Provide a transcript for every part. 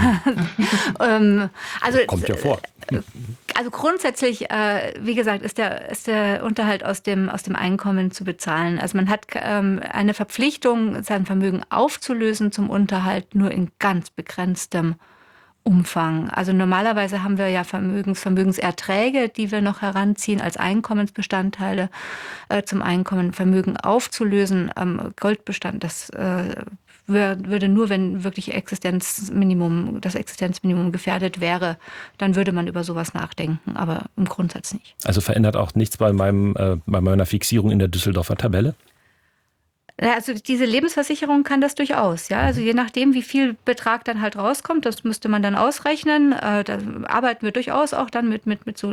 Kommt ja vor. Also grundsätzlich, wie gesagt, ist der Unterhalt aus dem Einkommen zu bezahlen. Also man hat eine Verpflichtung, sein Vermögen aufzulösen zum Unterhalt nur in ganz begrenztem Umfang. Also normalerweise haben wir ja Vermögenserträge, die wir noch heranziehen als Einkommensbestandteile zum Einkommen. Vermögen aufzulösen, Goldbestand, das würde nur, wenn wirklich das Existenzminimum gefährdet wäre, dann würde man über sowas nachdenken, aber im Grundsatz nicht. Also verändert auch nichts bei meiner Fixierung in der Düsseldorfer Tabelle? Also diese Lebensversicherung kann das durchaus, ja. Also je nachdem, wie viel Betrag dann halt rauskommt, das müsste man dann ausrechnen. Da arbeiten wir durchaus auch dann mit so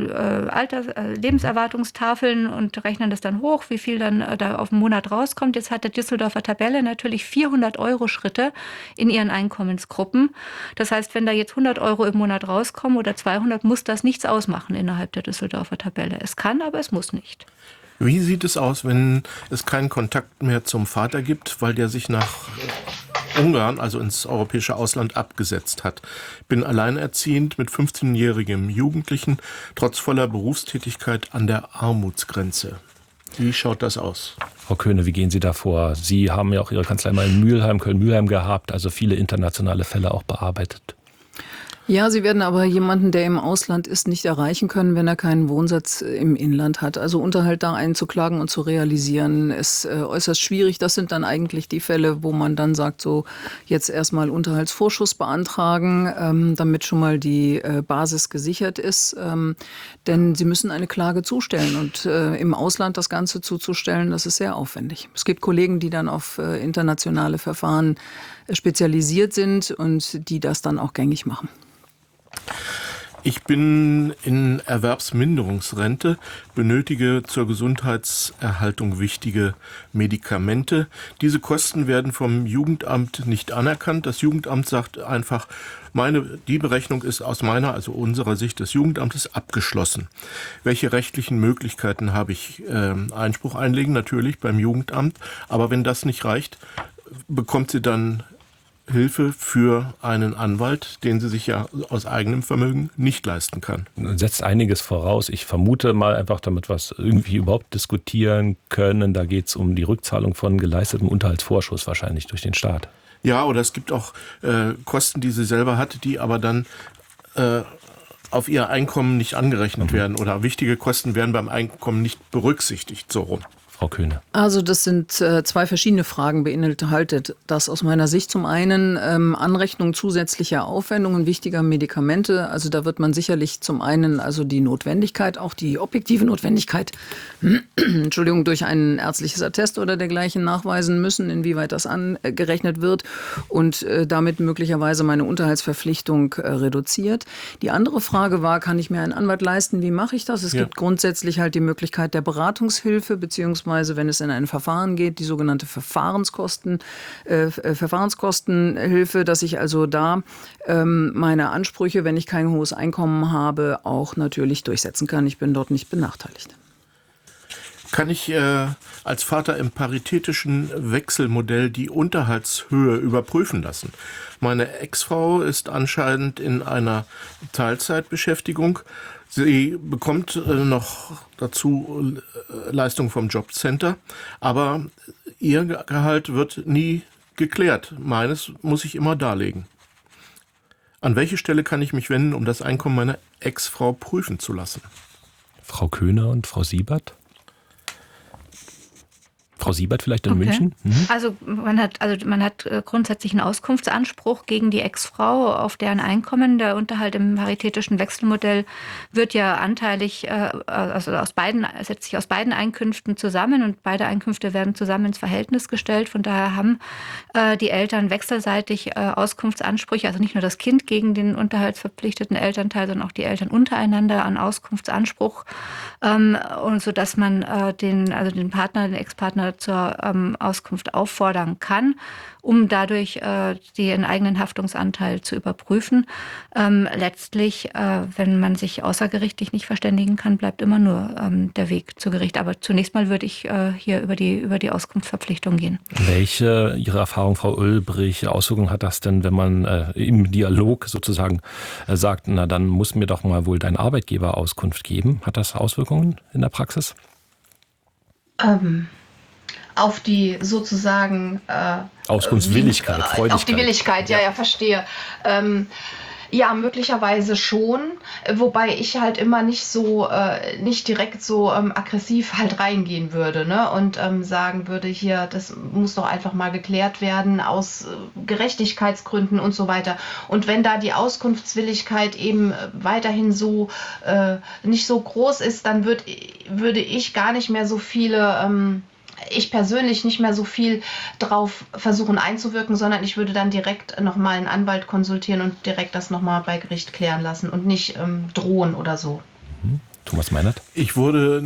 Lebenserwartungstafeln und rechnen das dann hoch, wie viel dann da auf den Monat rauskommt. Jetzt hat der Düsseldorfer Tabelle natürlich 400-Euro-Schritte in ihren Einkommensgruppen. Das heißt, wenn da jetzt 100 Euro im Monat rauskommen oder 200, muss das nichts ausmachen innerhalb der Düsseldorfer Tabelle. Es kann, aber es muss nicht. Wie sieht es aus, wenn es keinen Kontakt mehr zum Vater gibt, weil der sich nach Ungarn, also ins europäische Ausland, abgesetzt hat? Bin alleinerziehend mit 15-jährigem Jugendlichen, trotz voller Berufstätigkeit an der Armutsgrenze. Wie schaut das aus? Frau Köhne, wie gehen Sie da vor? Sie haben ja auch Ihre Kanzlei mal in Mülheim, Köln-Mülheim gehabt, also viele internationale Fälle auch bearbeitet. Ja, Sie werden aber jemanden, der im Ausland ist, nicht erreichen können, wenn er keinen Wohnsitz im Inland hat. Also Unterhalt da einzuklagen und zu realisieren, ist äußerst schwierig. Das sind dann eigentlich die Fälle, wo man dann sagt, so jetzt erstmal Unterhaltsvorschuss beantragen, damit schon mal die Basis gesichert ist. Denn Sie müssen eine Klage zustellen und im Ausland das Ganze zuzustellen, das ist sehr aufwendig. Es gibt Kollegen, die dann auf internationale Verfahren spezialisiert sind und die das dann auch gängig machen. Ich bin in Erwerbsminderungsrente, benötige zur Gesundheitserhaltung wichtige Medikamente. Diese Kosten werden vom Jugendamt nicht anerkannt. Das Jugendamt sagt einfach, die Berechnung ist aus also unserer Sicht des Jugendamtes abgeschlossen. Welche rechtlichen Möglichkeiten habe ich? Einspruch einlegen, natürlich beim Jugendamt. Aber wenn das nicht reicht, bekommt sie dann Hilfe für einen Anwalt, den sie sich ja aus eigenem Vermögen nicht leisten kann. Setzt einiges voraus. Ich vermute mal einfach, damit wir es irgendwie überhaupt diskutieren können, da geht es um die Rückzahlung von geleistetem Unterhaltsvorschuss wahrscheinlich durch den Staat. Ja, oder es gibt auch Kosten, die sie selber hat, die aber dann auf ihr Einkommen nicht angerechnet werden oder wichtige Kosten werden beim Einkommen nicht berücksichtigt, so rum. Frau Köhne. Also das sind zwei verschiedene Fragen, beinhaltet das aus meiner Sicht. Zum einen Anrechnung zusätzlicher Aufwendungen wichtiger Medikamente. Also da wird man sicherlich zum einen also die Notwendigkeit, auch die objektive Notwendigkeit, Entschuldigung, durch ein ärztliches Attest oder dergleichen nachweisen müssen, inwieweit das angerechnet wird und damit möglicherweise meine Unterhaltsverpflichtung reduziert. Die andere Frage war, kann ich mir einen Anwalt leisten? Wie mache ich das? Es gibt grundsätzlich halt die Möglichkeit der Beratungshilfe beziehungsweise wenn es in ein Verfahren geht, die sogenannte Verfahrenskostenhilfe, dass ich also da meine Ansprüche, wenn ich kein hohes Einkommen habe, auch natürlich durchsetzen kann. Ich bin dort nicht benachteiligt. Kann ich als Vater im paritätischen Wechselmodell die Unterhaltshöhe überprüfen lassen? Meine Ex-Frau ist anscheinend in einer Teilzeitbeschäftigung. Sie bekommt noch dazu Leistung vom Jobcenter, aber ihr Gehalt wird nie geklärt. Meines muss ich immer darlegen. An welche Stelle kann ich mich wenden, um das Einkommen meiner Ex-Frau prüfen zu lassen? Frau Köhne und Frau Siebert? Frau Siebert vielleicht in München? Also man hat grundsätzlich einen Auskunftsanspruch gegen die Ex-Frau auf deren Einkommen. Der Unterhalt im paritätischen Wechselmodell wird ja anteilig, setzt sich aus beiden Einkünften zusammen und beide Einkünfte werden zusammen ins Verhältnis gestellt. Von daher haben die Eltern wechselseitig Auskunftsansprüche, also nicht nur das Kind gegen den unterhaltsverpflichteten Elternteil, sondern auch die Eltern untereinander an Auskunftsanspruch, und so dass man den Partner, den Ex-Partner zur Auskunft auffordern kann, um dadurch den eigenen Haftungsanteil zu überprüfen. Letztlich, wenn man sich außergerichtlich nicht verständigen kann, bleibt immer nur der Weg zu Gericht. Aber zunächst mal würde ich hier über die Auskunftsverpflichtung gehen. Welche, Ihre Erfahrung, Frau Ulbrich, Auswirkungen hat das denn, wenn man im Dialog sozusagen sagt, na dann muss mir doch mal wohl dein Arbeitgeber Auskunft geben? Hat das Auswirkungen in der Praxis? Auf die sozusagen Auskunftswilligkeit, Freudigkeit. Auf die Willigkeit, ja, verstehe. Ja, möglicherweise schon, wobei ich halt immer nicht direkt so aggressiv halt reingehen würde, ne? Und sagen würde, hier, das muss doch einfach mal geklärt werden aus Gerechtigkeitsgründen und so weiter. Und wenn da die Auskunftswilligkeit eben weiterhin so nicht so groß ist, dann würde ich gar nicht mehr so viele ich persönlich nicht mehr so viel drauf versuchen einzuwirken, sondern ich würde dann direkt nochmal einen Anwalt konsultieren und direkt das nochmal bei Gericht klären lassen und nicht drohen oder so. Thomas Meinert? Ich wurde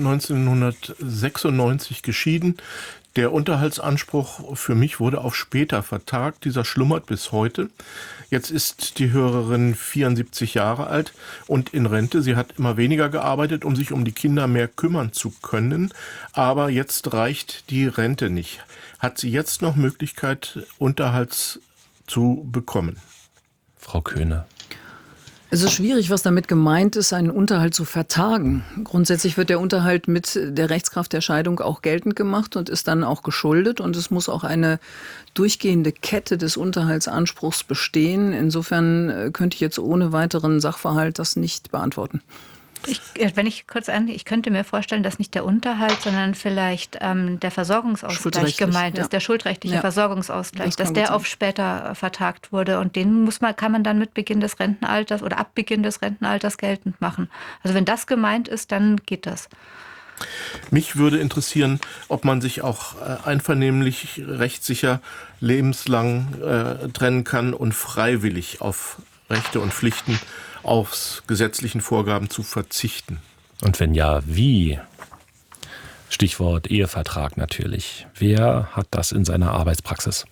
1996 geschieden. Der Unterhaltsanspruch für mich wurde auf später vertagt. Dieser schlummert bis heute. Jetzt ist die Hörerin 74 Jahre alt und in Rente. Sie hat immer weniger gearbeitet, um sich um die Kinder mehr kümmern zu können. Aber jetzt reicht die Rente nicht. Hat sie jetzt noch Möglichkeit, Unterhalt zu bekommen? Frau Köhne. Es ist schwierig, was damit gemeint ist, einen Unterhalt zu vertagen. Grundsätzlich wird der Unterhalt mit der Rechtskraft der Scheidung auch geltend gemacht und ist dann auch geschuldet. Und es muss auch eine durchgehende Kette des Unterhaltsanspruchs bestehen. Insofern könnte ich jetzt ohne weiteren Sachverhalt das nicht beantworten. Ich könnte mir vorstellen, dass nicht der Unterhalt, sondern vielleicht der Versorgungsausgleich gemeint ist, der schuldrechtliche Versorgungsausgleich, dass der auf später vertagt wurde und den kann man dann mit Beginn des Rentenalters oder ab Beginn des Rentenalters geltend machen. Also wenn das gemeint ist, dann geht das. Mich würde interessieren, ob man sich auch einvernehmlich, rechtssicher, lebenslang trennen kann und freiwillig auf Rechte und Pflichten auf gesetzlichen Vorgaben zu verzichten. Und wenn ja, wie? Stichwort Ehevertrag natürlich. Wer hat das in seiner Arbeitspraxis?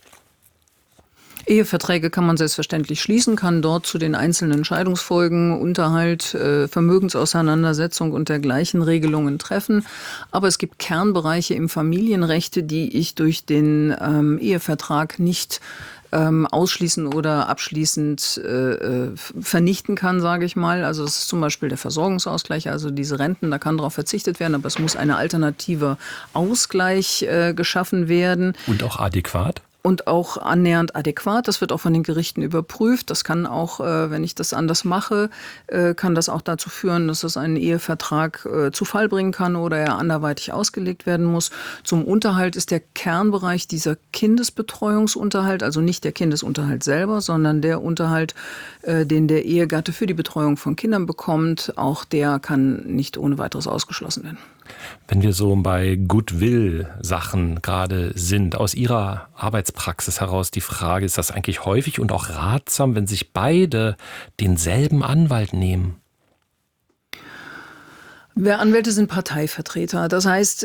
Eheverträge kann man selbstverständlich schließen, kann dort zu den einzelnen Scheidungsfolgen, Unterhalt, Vermögensauseinandersetzung und dergleichen Regelungen treffen. Aber es gibt Kernbereiche im Familienrecht, die ich durch den Ehevertrag nicht ausschließen oder abschließend vernichten kann, sage ich mal. Also das ist zum Beispiel der Versorgungsausgleich, also diese Renten, da kann darauf verzichtet werden, aber es muss eine alternative Ausgleich geschaffen werden. Und auch adäquat? Und auch annähernd adäquat. Das wird auch von den Gerichten überprüft. Das kann auch, wenn ich das anders mache, kann das auch dazu führen, dass es einen Ehevertrag zu Fall bringen kann oder er anderweitig ausgelegt werden muss. Zum Unterhalt ist der Kernbereich dieser Kindesbetreuungsunterhalt, also nicht der Kindesunterhalt selber, sondern der Unterhalt, den der Ehegatte für die Betreuung von Kindern bekommt. Auch der kann nicht ohne weiteres ausgeschlossen werden. Wenn wir so bei Goodwill-Sachen gerade sind, aus Ihrer Arbeitspraxis heraus die Frage, ist das eigentlich häufig und auch ratsam, wenn sich beide denselben Anwalt nehmen? Anwälte sind Parteivertreter. Das heißt,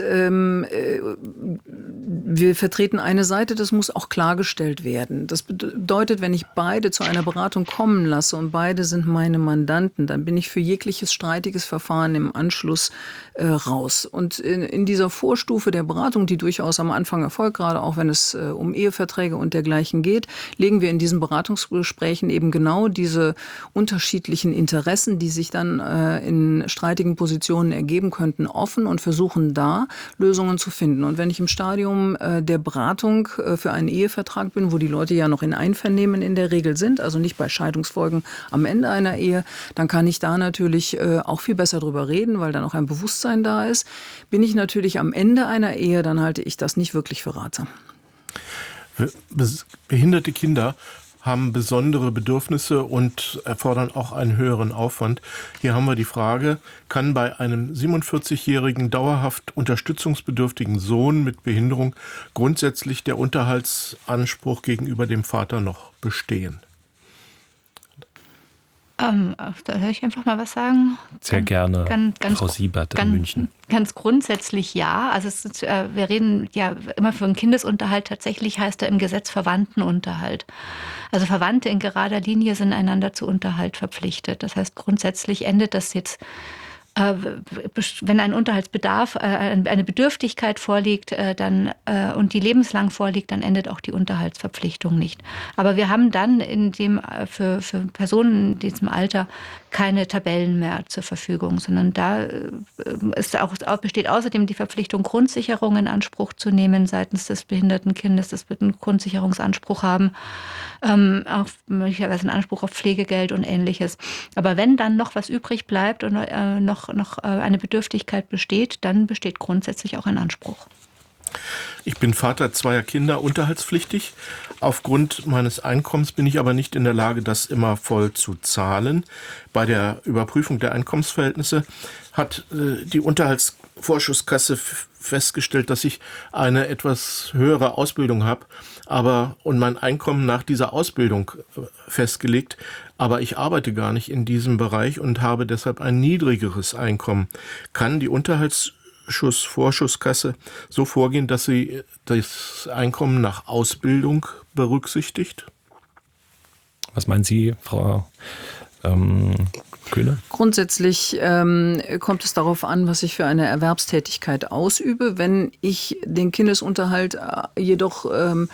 wir vertreten eine Seite, das muss auch klargestellt werden. Das bedeutet, wenn ich beide zu einer Beratung kommen lasse und beide sind meine Mandanten, dann bin ich für jegliches streitiges Verfahren im Anschluss raus. Und in dieser Vorstufe der Beratung, die durchaus am Anfang erfolgt, gerade auch wenn es um Eheverträge und dergleichen geht, legen wir in diesen Beratungsgesprächen eben genau diese unterschiedlichen Interessen, die sich dann in streitigen Positionen ergeben könnten, offen und versuchen da Lösungen zu finden. Und wenn ich im Stadium der Beratung für einen Ehevertrag bin, wo die Leute ja noch in Einvernehmen in der Regel sind, also nicht bei Scheidungsfolgen am Ende einer Ehe, dann kann ich da natürlich auch viel besser drüber reden, weil dann auch ein Bewusstsein da ist. Bin ich natürlich am Ende einer Ehe, dann halte ich das nicht wirklich für ratsam. Behinderte Kinder haben besondere Bedürfnisse und erfordern auch einen höheren Aufwand. Hier haben wir die Frage, kann bei einem 47-jährigen dauerhaft unterstützungsbedürftigen Sohn mit Behinderung grundsätzlich der Unterhaltsanspruch gegenüber dem Vater noch bestehen? Da höre ich einfach mal was sagen. Sehr gerne, Frau Siebert in München. Ganz grundsätzlich ja. Also wir reden ja immer von Kindesunterhalt. Tatsächlich heißt er im Gesetz Verwandtenunterhalt. Also Verwandte in gerader Linie sind einander zu Unterhalt verpflichtet. Das heißt, grundsätzlich endet das jetzt, wenn ein Unterhaltsbedarf, eine Bedürftigkeit vorliegt und die lebenslang vorliegt, dann endet auch die Unterhaltsverpflichtung nicht. Aber wir haben dann für Personen in diesem Alter keine Tabellen mehr zur Verfügung, sondern da besteht außerdem die Verpflichtung, Grundsicherung in Anspruch zu nehmen seitens des behinderten Kindes. Das wird einen Grundsicherungsanspruch haben, auch möglicherweise einen Anspruch auf Pflegegeld und Ähnliches. Aber wenn dann noch was übrig bleibt und noch eine Bedürftigkeit besteht, dann besteht grundsätzlich auch ein Anspruch. Ich bin Vater 2 Kinder, unterhaltspflichtig. Aufgrund meines Einkommens bin ich aber nicht in der Lage, das immer voll zu zahlen. Bei der Überprüfung der Einkommensverhältnisse hat die Unterhaltsvorschusskasse festgestellt, dass ich eine etwas höhere Ausbildung habe, und mein Einkommen nach dieser Ausbildung festgelegt, aber ich arbeite gar nicht in diesem Bereich und habe deshalb ein niedrigeres Einkommen. Kann die Vorschusskasse so vorgehen, dass sie das Einkommen nach Ausbildung berücksichtigt? Was meinen Sie, Frau Köhne? Grundsätzlich kommt es darauf an, was ich für eine Erwerbstätigkeit ausübe. Wenn ich den Kindesunterhalt jedoch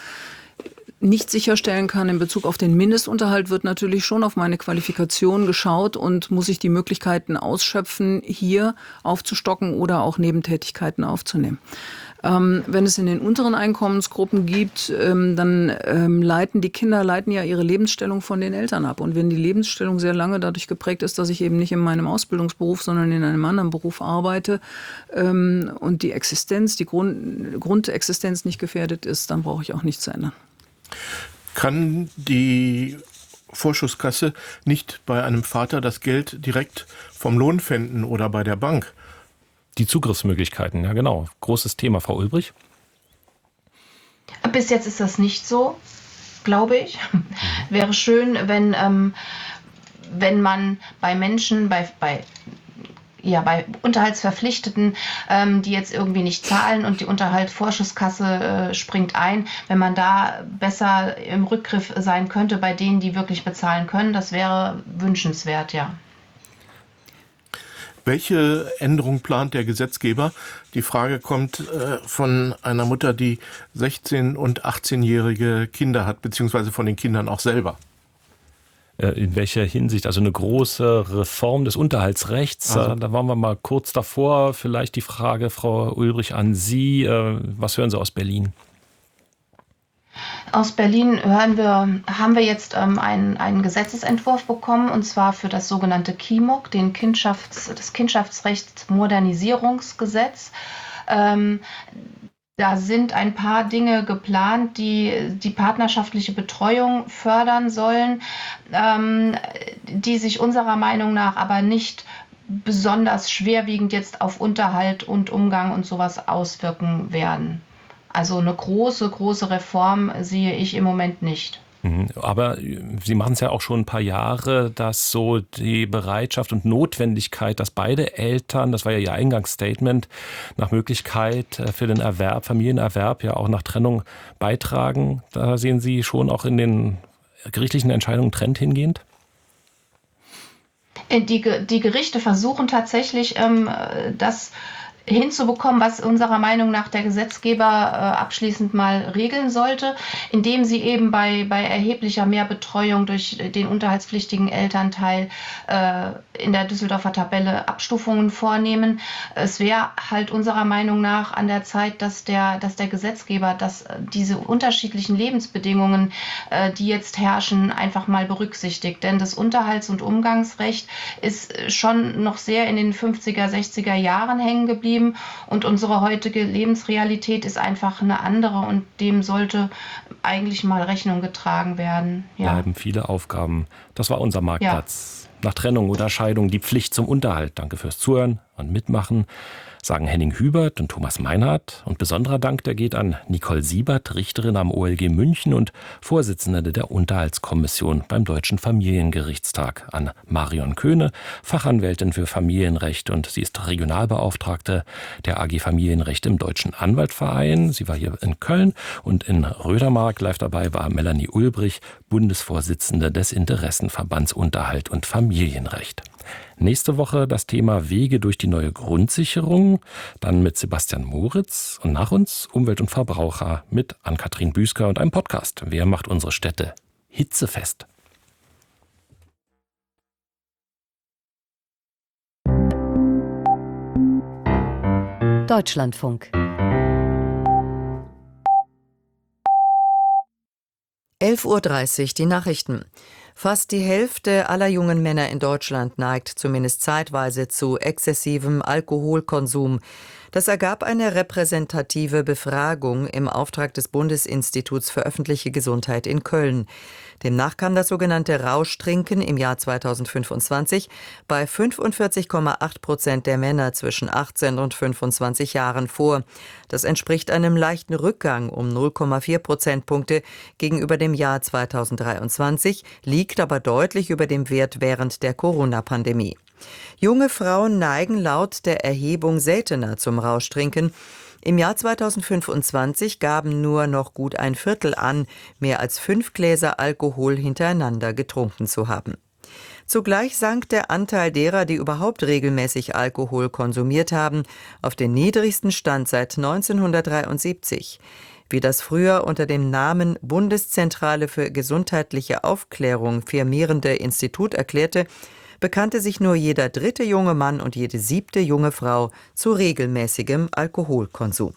nicht sicherstellen kann in Bezug auf den Mindestunterhalt, wird natürlich schon auf meine Qualifikation geschaut und muss ich die Möglichkeiten ausschöpfen, hier aufzustocken oder auch Nebentätigkeiten aufzunehmen. Wenn es in den unteren Einkommensgruppen gibt, dann leiten die Kinder ja ihre Lebensstellung von den Eltern ab. Und wenn die Lebensstellung sehr lange dadurch geprägt ist, dass ich eben nicht in meinem Ausbildungsberuf, sondern in einem anderen Beruf arbeite und die Existenz, die Grundexistenz nicht gefährdet ist, dann brauche ich auch nichts zu ändern. Kann die Vorschusskasse nicht bei einem Vater das Geld direkt vom Lohn pfänden oder bei der Bank? Die Zugriffsmöglichkeiten, ja genau. Großes Thema, Frau Ulbrich. Bis jetzt ist das nicht so, glaube ich. Wäre schön, wenn man bei Menschen, bei Unterhaltsverpflichteten, die jetzt irgendwie nicht zahlen und die Unterhaltsvorschusskasse springt ein, wenn man da besser im Rückgriff sein könnte bei denen, die wirklich bezahlen können, das wäre wünschenswert, ja. Welche Änderung plant der Gesetzgeber? Die Frage kommt von einer Mutter, die 16- und 18-jährige Kinder hat, beziehungsweise von den Kindern auch selber. In welcher Hinsicht? Also eine große Reform des Unterhaltsrechts. Da waren wir mal kurz davor. Vielleicht die Frage, Frau Ulbrich, an Sie. Was hören Sie aus Berlin? Aus Berlin haben wir jetzt einen Gesetzesentwurf bekommen, und zwar für das sogenannte KIMOG, das Kindschaftsrechtsmodernisierungsgesetz. Da sind ein paar Dinge geplant, die partnerschaftliche Betreuung fördern sollen, die sich unserer Meinung nach aber nicht besonders schwerwiegend jetzt auf Unterhalt und Umgang und sowas auswirken werden. Also eine große Reform sehe ich im Moment nicht. Aber Sie machen es ja auch schon ein paar Jahre, dass so die Bereitschaft und Notwendigkeit, dass beide Eltern, das war ja Ihr Eingangsstatement, nach Möglichkeit für den Familienerwerb, ja auch nach Trennung beitragen. Da sehen Sie schon auch in den gerichtlichen Entscheidungen Trend hingehend? Die Gerichte versuchen tatsächlich, das hinzubekommen, was unserer Meinung nach der Gesetzgeber abschließend mal regeln sollte, indem sie eben bei erheblicher Mehrbetreuung durch den unterhaltspflichtigen Elternteil in der Düsseldorfer Tabelle Abstufungen vornehmen. Es wäre halt unserer Meinung nach an der Zeit, dass der Gesetzgeber diese unterschiedlichen Lebensbedingungen, die jetzt herrschen, einfach mal berücksichtigt. Denn das Unterhalts- und Umgangsrecht ist schon noch sehr in den 50er, 60er Jahren hängen geblieben. Und unsere heutige Lebensrealität ist einfach eine andere, und dem sollte eigentlich mal Rechnung getragen werden. Ja. Bleiben viele Aufgaben. Das war unser Marktplatz. nach Trennung oder Scheidung die Pflicht zum Unterhalt. Danke fürs Zuhören und Mitmachen, sagen Henning Hubert und Thomas Meinhardt. Und besonderer Dank, der geht an Nicole Siebert, Richterin am OLG München und Vorsitzende der Unterhaltskommission beim Deutschen Familiengerichtstag, an Marion Köhne, Fachanwältin für Familienrecht, und sie ist Regionalbeauftragte der AG Familienrecht im Deutschen Anwaltverein. Sie war hier in Köln, und in Rödermark live dabei war Melanie Ulbrich, Bundesvorsitzende des Interessenverbands Unterhalt und Familienrecht. Nächste Woche das Thema Wege durch die neue Grundsicherung, dann mit Sebastian Moritz, und nach uns Umwelt und Verbraucher mit Ann-Kathrin Büsker und einem Podcast. Wer macht unsere Städte hitzefest? Deutschlandfunk. 11:30 Uhr, die Nachrichten. Fast die Hälfte aller jungen Männer in Deutschland neigt zumindest zeitweise zu exzessivem Alkoholkonsum. Das ergab eine repräsentative Befragung im Auftrag des Bundesinstituts für öffentliche Gesundheit in Köln. Demnach kam das sogenannte Rauschtrinken im Jahr 2025 bei 45,8% der Männer zwischen 18 und 25 Jahren vor. Das entspricht einem leichten Rückgang um 0,4 Prozentpunkte gegenüber dem Jahr 2023, liegt aber deutlich über dem Wert während der Corona-Pandemie. Junge Frauen neigen laut der Erhebung seltener zum Rauschtrinken. Im Jahr 2025 gaben nur noch gut ein Viertel an, mehr als 5 Gläser Alkohol hintereinander getrunken zu haben. Zugleich sank der Anteil derer, die überhaupt regelmäßig Alkohol konsumiert haben, auf den niedrigsten Stand seit 1973. Wie das früher unter dem Namen Bundeszentrale für gesundheitliche Aufklärung firmierende Institut erklärte, bekannte sich nur jeder 3. junge Mann und jede 7. junge Frau zu regelmäßigem Alkoholkonsum.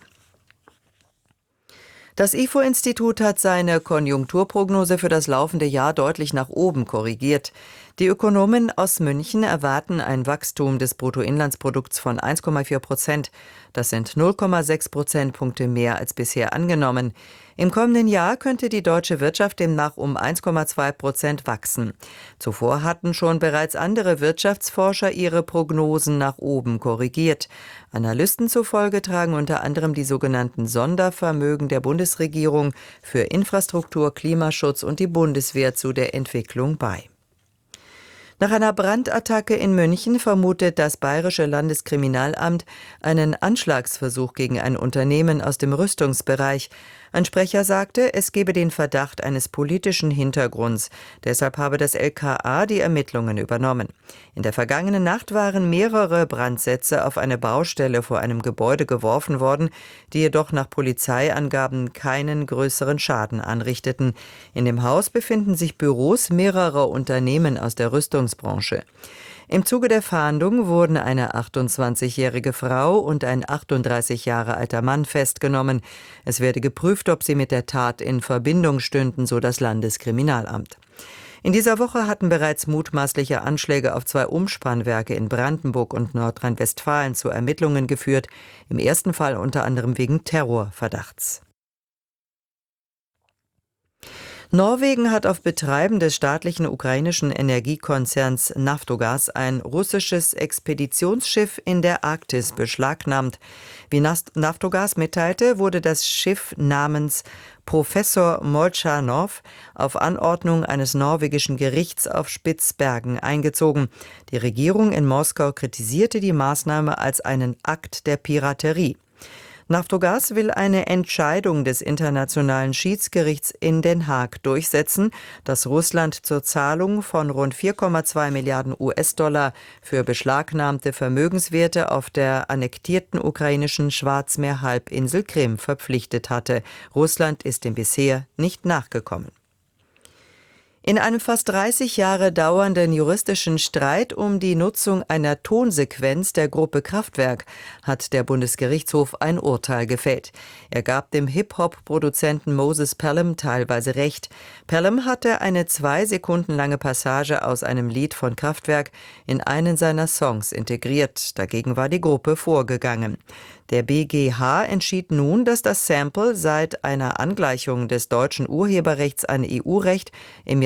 Das IFO-Institut hat seine Konjunkturprognose für das laufende Jahr deutlich nach oben korrigiert. Die Ökonomen aus München erwarten ein Wachstum des Bruttoinlandsprodukts von 1,4%. Das sind 0,6 Prozentpunkte mehr als bisher angenommen. Im kommenden Jahr könnte die deutsche Wirtschaft demnach um 1,2% wachsen. Zuvor hatten schon bereits andere Wirtschaftsforscher ihre Prognosen nach oben korrigiert. Analysten zufolge tragen unter anderem die sogenannten Sondervermögen der Bundesregierung für Infrastruktur, Klimaschutz und die Bundeswehr zu der Entwicklung bei. Nach einer Brandattacke in München vermutet das Bayerische Landeskriminalamt einen Anschlagsversuch gegen ein Unternehmen aus dem Rüstungsbereich. Ein Sprecher sagte, es gebe den Verdacht eines politischen Hintergrunds. Deshalb habe das LKA die Ermittlungen übernommen. In der vergangenen Nacht waren mehrere Brandsätze auf eine Baustelle vor einem Gebäude geworfen worden, die jedoch nach Polizeiangaben keinen größeren Schaden anrichteten. In dem Haus befinden sich Büros mehrerer Unternehmen aus der Rüstungsbranche. Im Zuge der Fahndung wurden eine 28-jährige Frau und ein 38 Jahre alter Mann festgenommen. Es werde geprüft, ob sie mit der Tat in Verbindung stünden, so das Landeskriminalamt. In dieser Woche hatten bereits mutmaßliche Anschläge auf 2 Umspannwerke in Brandenburg und Nordrhein-Westfalen zu Ermittlungen geführt, im ersten Fall unter anderem wegen Terrorverdachts. Norwegen hat auf Betreiben des staatlichen ukrainischen Energiekonzerns Naftogaz ein russisches Expeditionsschiff in der Arktis beschlagnahmt. Wie Naftogaz mitteilte, wurde das Schiff namens Professor Molchanov auf Anordnung eines norwegischen Gerichts auf Spitzbergen eingezogen. Die Regierung in Moskau kritisierte die Maßnahme als einen Akt der Piraterie. Naftogaz will eine Entscheidung des Internationalen Schiedsgerichts in Den Haag durchsetzen, das Russland zur Zahlung von rund 4,2 Milliarden US-Dollar für beschlagnahmte Vermögenswerte auf der annektierten ukrainischen Schwarzmeerhalbinsel Krim verpflichtet hatte. Russland ist dem bisher nicht nachgekommen. In einem fast 30 Jahre dauernden juristischen Streit um die Nutzung einer Tonsequenz der Gruppe Kraftwerk hat der Bundesgerichtshof ein Urteil gefällt. Er gab dem Hip-Hop-Produzenten Moses Pelham teilweise recht. Pelham hatte eine 2 Sekunden lange Passage aus einem Lied von Kraftwerk in einen seiner Songs integriert. Dagegen war die Gruppe vorgegangen. Der BGH entschied nun, dass das Sample seit einer Angleichung des deutschen Urheberrechts an EU-Recht im Jahr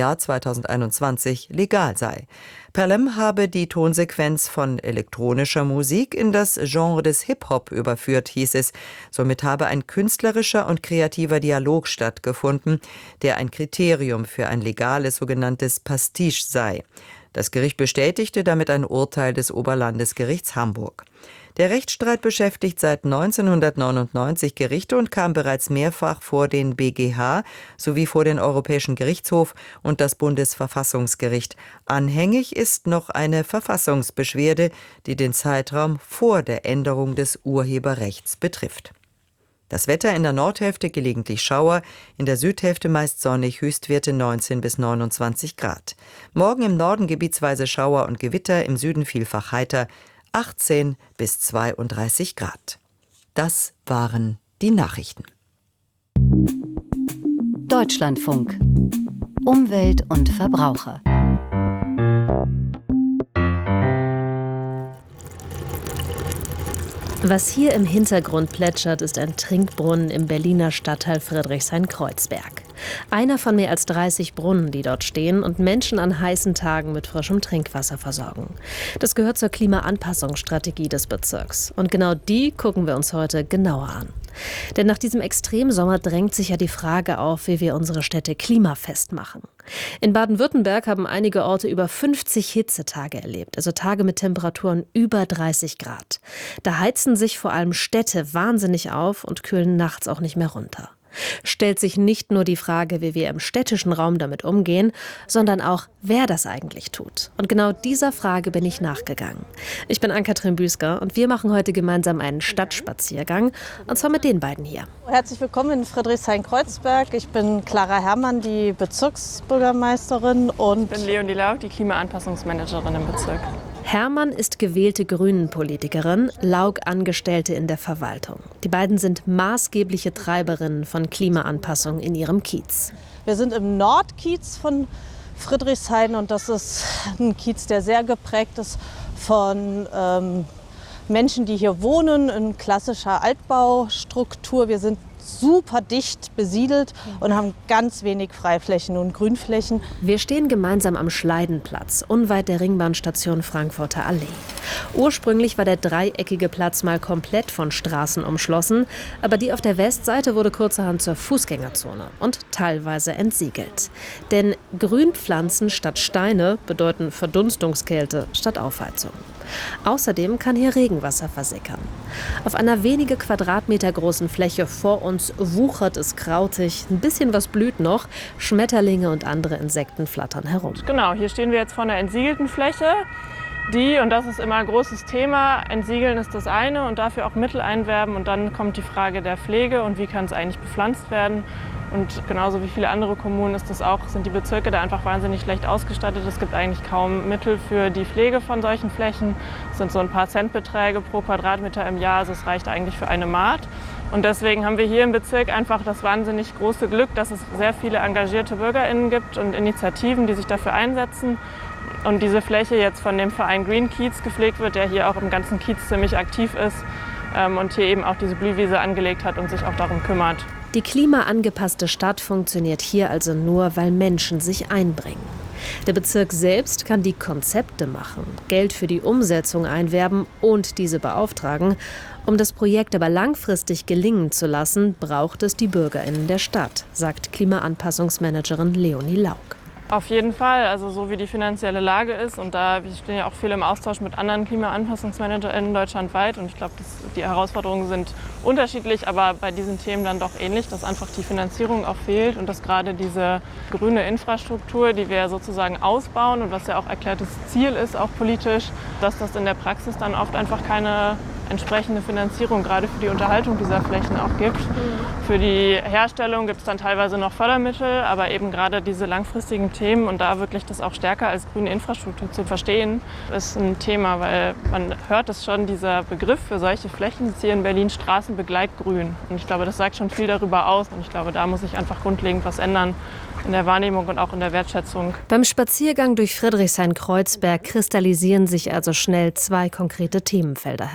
Jahr 2021 legal sei. Pelham habe die Tonsequenz von elektronischer Musik in das Genre des Hip-Hop überführt, hieß es. Somit habe ein künstlerischer und kreativer Dialog stattgefunden, der ein Kriterium für ein legales sogenanntes Pastiche sei. Das Gericht bestätigte damit ein Urteil des Oberlandesgerichts Hamburg. Der Rechtsstreit beschäftigt seit 1999 Gerichte und kam bereits mehrfach vor den BGH sowie vor den Europäischen Gerichtshof und das Bundesverfassungsgericht. Anhängig ist noch eine Verfassungsbeschwerde, die den Zeitraum vor der Änderung des Urheberrechts betrifft. Das Wetter: in der Nordhälfte gelegentlich Schauer, in der Südhälfte meist sonnig, Höchstwerte 19 bis 29 Grad. Morgen im Norden gebietsweise Schauer und Gewitter, im Süden vielfach heiter, 18 bis 32 Grad. Das waren die Nachrichten. Deutschlandfunk. Umwelt und Verbraucher. Was hier im Hintergrund plätschert, ist ein Trinkbrunnen im Berliner Stadtteil Friedrichshain-Kreuzberg. Einer von mehr als 30 Brunnen, die dort stehen und Menschen an heißen Tagen mit frischem Trinkwasser versorgen. Das gehört zur Klimaanpassungsstrategie des Bezirks. Und genau die gucken wir uns heute genauer an. Denn nach diesem Extremsommer drängt sich ja die Frage auf, wie wir unsere Städte klimafest machen. In Baden-Württemberg haben einige Orte über 50 Hitzetage erlebt, also Tage mit Temperaturen über 30 Grad. Da heizen sich vor allem Städte wahnsinnig auf und kühlen nachts auch nicht mehr runter. Stellt sich nicht nur die Frage, wie wir im städtischen Raum damit umgehen, sondern auch, wer das eigentlich tut. Und genau dieser Frage bin ich nachgegangen. Ich bin Ann-Kathrin Büsker und wir machen heute gemeinsam einen Stadtspaziergang, und zwar mit den beiden hier. Herzlich willkommen in Friedrichshain-Kreuzberg. Ich bin Clara Herrmann, die Bezirksbürgermeisterin, und ich bin Leonie Lauk, die Klimaanpassungsmanagerin im Bezirk. Herrmann ist gewählte Grünen-Politikerin, Lauk Angestellte in der Verwaltung. Die beiden sind maßgebliche Treiberinnen von Klimaanpassung in ihrem Kiez. Wir sind im Nordkiez von Friedrichshain und das ist ein Kiez, der sehr geprägt ist von Menschen, die hier wohnen, in klassischer Altbaustruktur. Wir sind super dicht besiedelt und haben ganz wenig Freiflächen und Grünflächen. Wir stehen gemeinsam am Schleidenplatz, unweit der Ringbahnstation Frankfurter Allee. Ursprünglich war der dreieckige Platz mal komplett von Straßen umschlossen, aber die auf der Westseite wurde kurzerhand zur Fußgängerzone und teilweise entsiegelt. Denn Grünpflanzen statt Steine bedeuten Verdunstungskälte statt Aufheizung. Außerdem kann hier Regenwasser versickern. Auf einer wenige Quadratmeter großen Fläche vor uns wuchert es krautig, ein bisschen was blüht noch, Schmetterlinge und andere Insekten flattern herum. Genau, hier stehen wir jetzt vor einer entsiegelten Fläche. Und das ist immer ein großes Thema, entsiegeln ist das eine und dafür auch Mittel einwerben, und dann kommt die Frage der Pflege und wie kann es eigentlich bepflanzt werden. Und genauso wie viele andere Kommunen ist das auch, sind die Bezirke da einfach wahnsinnig schlecht ausgestattet. Es gibt eigentlich kaum Mittel für die Pflege von solchen Flächen. Es sind so ein paar Centbeträge pro Quadratmeter im Jahr, also es reicht eigentlich für eine Maat. Und deswegen haben wir hier im Bezirk einfach das wahnsinnig große Glück, dass es sehr viele engagierte BürgerInnen gibt und Initiativen, die sich dafür einsetzen. Und diese Fläche jetzt von dem Verein Green Kiez gepflegt wird, der hier auch im ganzen Kiez ziemlich aktiv ist und hier eben auch diese Blühwiese angelegt hat und sich auch darum kümmert. Die klimaangepasste Stadt funktioniert hier also nur, weil Menschen sich einbringen. Der Bezirk selbst kann die Konzepte machen, Geld für die Umsetzung einwerben und diese beauftragen. Um das Projekt aber langfristig gelingen zu lassen, braucht es die BürgerInnen der Stadt, sagt Klimaanpassungsmanagerin Leonie Lauk. Auf jeden Fall, also so wie die finanzielle Lage ist, und da wir stehen ja auch viel im Austausch mit anderen KlimaanpassungsmanagerInnen deutschlandweit, und ich glaube, die Herausforderungen sind unterschiedlich, aber bei diesen Themen dann doch ähnlich, dass einfach die Finanzierung auch fehlt und dass gerade diese grüne Infrastruktur, die wir sozusagen ausbauen und was ja auch erklärtes Ziel ist, auch politisch, dass das in der Praxis dann oft einfach keine entsprechende Finanzierung gerade für die Unterhaltung dieser Flächen auch gibt. Für die Herstellung gibt es dann teilweise noch Fördermittel, aber eben gerade diese langfristigen Themen und da wirklich das auch stärker als grüne Infrastruktur zu verstehen, ist ein Thema, weil man hört es schon, dieser Begriff für solche Flächen ist hier in Berlin Straßenbegleitgrün. Und ich glaube, das sagt schon viel darüber aus und ich glaube, da muss sich einfach grundlegend was ändern in der Wahrnehmung und auch in der Wertschätzung. Beim Spaziergang durch Friedrichshain-Kreuzberg kristallisieren sich also schnell zwei konkrete Themenfelder heraus.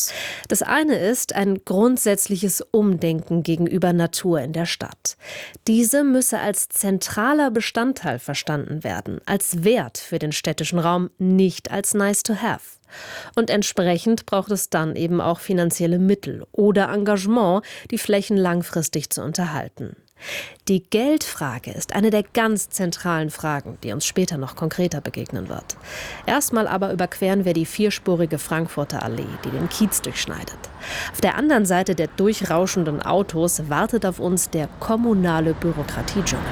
Das eine ist ein grundsätzliches Umdenken gegenüber Natur in der Stadt. Diese müsse als zentraler Bestandteil verstanden werden, als Wert für den städtischen Raum, nicht als nice to have. Und entsprechend braucht es dann eben auch finanzielle Mittel oder Engagement, die Flächen langfristig zu unterhalten. Die Geldfrage ist eine der ganz zentralen Fragen, die uns später noch konkreter begegnen wird. Erstmal aber überqueren wir die vierspurige Frankfurter Allee, die den Kiez durchschneidet. Auf der anderen Seite der durchrauschenden Autos wartet auf uns der kommunale Bürokratiedschungel.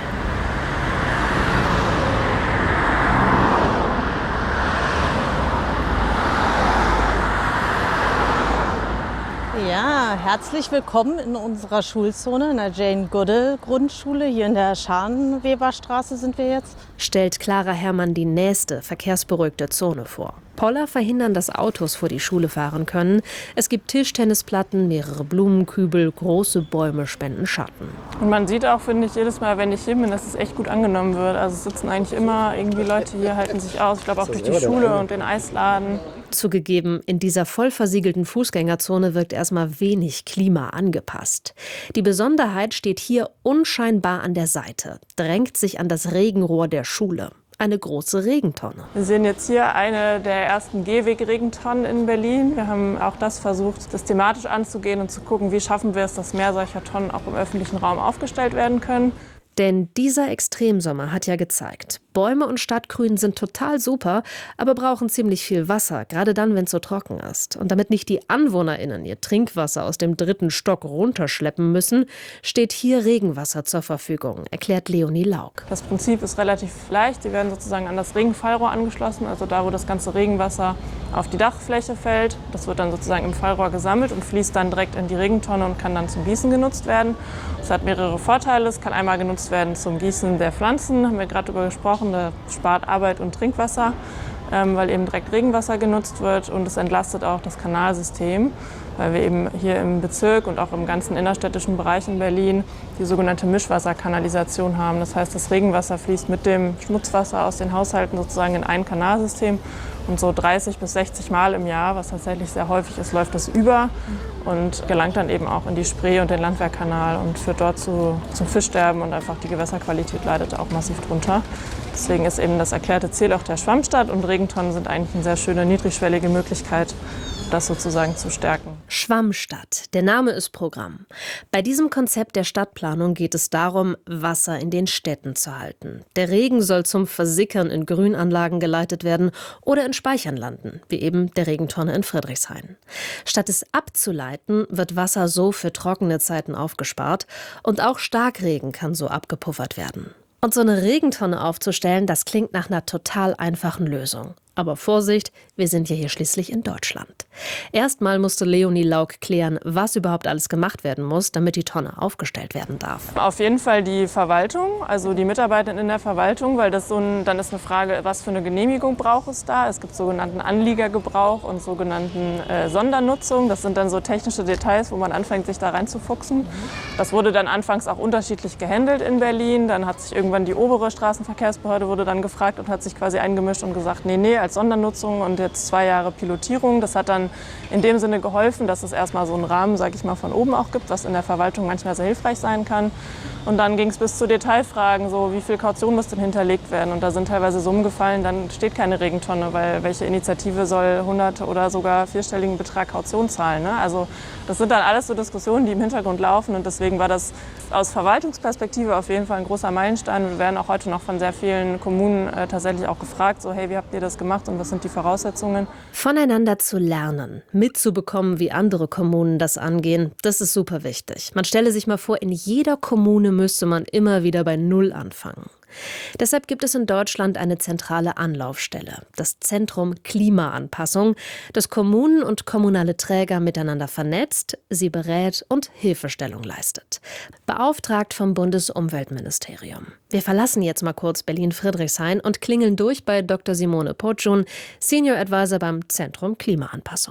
Ja, herzlich willkommen in unserer Schulzone, in der Jane-Goodall-Grundschule. Hier in der Scharnweberstraße sind wir jetzt. Stellt Clara Herrmann die nächste verkehrsberuhigte Zone vor. Poller verhindern, dass Autos vor die Schule fahren können. Es gibt Tischtennisplatten, mehrere Blumenkübel, große Bäume spenden Schatten. Und man sieht auch, finde ich, jedes Mal, wenn ich hier bin, dass es echt gut angenommen wird. Also es sitzen eigentlich immer irgendwie Leute hier, halten sich aus. Ich glaube auch durch die Schule und den Eisladen. Zugegeben, in dieser voll versiegelten Fußgängerzone wirkt erstmal wenig Klima angepasst. Die Besonderheit steht hier unscheinbar an der Seite, drängt sich an das Regenrohr der Schule. Eine große Regentonne. Wir sehen jetzt hier eine der ersten Gehweg-Regentonnen in Berlin. Wir haben auch das versucht, systematisch anzugehen und zu gucken, wie schaffen wir es, dass mehr solcher Tonnen auch im öffentlichen Raum aufgestellt werden können. Denn dieser Extremsommer hat ja gezeigt, Bäume und Stadtgrün sind total super, aber brauchen ziemlich viel Wasser, gerade dann, wenn es so trocken ist. Und damit nicht die AnwohnerInnen ihr Trinkwasser aus dem 3. Stock runterschleppen müssen, steht hier Regenwasser zur Verfügung, erklärt Leonie Lauk. Das Prinzip ist relativ leicht. Die werden sozusagen an das Regenfallrohr angeschlossen, also da, wo das ganze Regenwasser auf die Dachfläche fällt. Das wird dann sozusagen im Fallrohr gesammelt und fließt dann direkt in die Regentonne und kann dann zum Gießen genutzt werden. Das hat mehrere Vorteile. Es kann einmal genutzt werden zum Gießen der Pflanzen, haben wir gerade darüber gesprochen. Das spart Arbeit und Trinkwasser, weil eben direkt Regenwasser genutzt wird. Und es entlastet auch das Kanalsystem, weil wir eben hier im Bezirk und auch im ganzen innerstädtischen Bereich in Berlin die sogenannte Mischwasserkanalisation haben. Das heißt, das Regenwasser fließt mit dem Schmutzwasser aus den Haushalten sozusagen in ein Kanalsystem. Und so 30 bis 60 Mal im Jahr, was tatsächlich sehr häufig ist, läuft das über und gelangt dann eben auch in die Spree und den Landwehrkanal und führt dort zum Fischsterben und einfach die Gewässerqualität leidet auch massiv drunter. Deswegen ist eben das erklärte Ziel auch der Schwammstadt und Regentonnen sind eigentlich eine sehr schöne, niedrigschwellige Möglichkeit, das sozusagen zu stärken. Schwammstadt, der Name ist Programm. Bei diesem Konzept der Stadtplanung geht es darum, Wasser in den Städten zu halten. Der Regen soll zum Versickern in Grünanlagen geleitet werden oder in Speichern landen, wie eben der Regentonne in Friedrichshain. Statt es abzuleiten, wird Wasser so für trockene Zeiten aufgespart und auch Starkregen kann so abgepuffert werden. Und so eine Regentonne aufzustellen, das klingt nach einer total einfachen Lösung. Aber Vorsicht, wir sind ja hier schließlich in Deutschland. Erstmal musste Leonie Lauk klären, was überhaupt alles gemacht werden muss, damit die Tonne aufgestellt werden darf. Auf jeden Fall die Verwaltung, also die Mitarbeiter in der Verwaltung, weil das dann ist eine Frage, was für eine Genehmigung braucht es da. Es gibt sogenannten Anliegergebrauch und sogenannten Sondernutzung. Das sind dann so technische Details, wo man anfängt, sich da reinzufuchsen. Das wurde dann anfangs auch unterschiedlich gehandelt in Berlin. Dann hat sich irgendwann die obere Straßenverkehrsbehörde wurde dann gefragt und hat sich quasi eingemischt und gesagt, nee, als Sondernutzung und jetzt 2 Jahre Pilotierung. Das hat dann in dem Sinne geholfen, dass es erstmal so einen Rahmen, sage ich mal, von oben auch gibt, was in der Verwaltung manchmal sehr hilfreich sein kann. Und dann ging es bis zu Detailfragen, so wie viel Kaution muss denn hinterlegt werden. Und da sind teilweise Summen gefallen, dann steht keine Regentonne, weil welche Initiative soll 100 oder sogar 4-stelligen Betrag Kaution zahlen, ne? Also das sind dann alles so Diskussionen, die im Hintergrund laufen. Und deswegen war das aus Verwaltungsperspektive auf jeden Fall ein großer Meilenstein. Wir werden auch heute noch von sehr vielen Kommunen tatsächlich auch gefragt, so hey, wie habt ihr das gemacht und was sind die Voraussetzungen? Voneinander zu lernen, mitzubekommen, wie andere Kommunen das angehen, das ist super wichtig. Man stelle sich mal vor, in jeder Kommune müsste man immer wieder bei Null anfangen. Deshalb gibt es in Deutschland eine zentrale Anlaufstelle, das Zentrum Klimaanpassung, das Kommunen und kommunale Träger miteinander vernetzt, sie berät und Hilfestellung leistet. Beauftragt vom Bundesumweltministerium. Wir verlassen jetzt mal kurz Berlin-Friedrichshain und klingeln durch bei Dr. Simone Potschun, Senior Advisor beim Zentrum Klimaanpassung.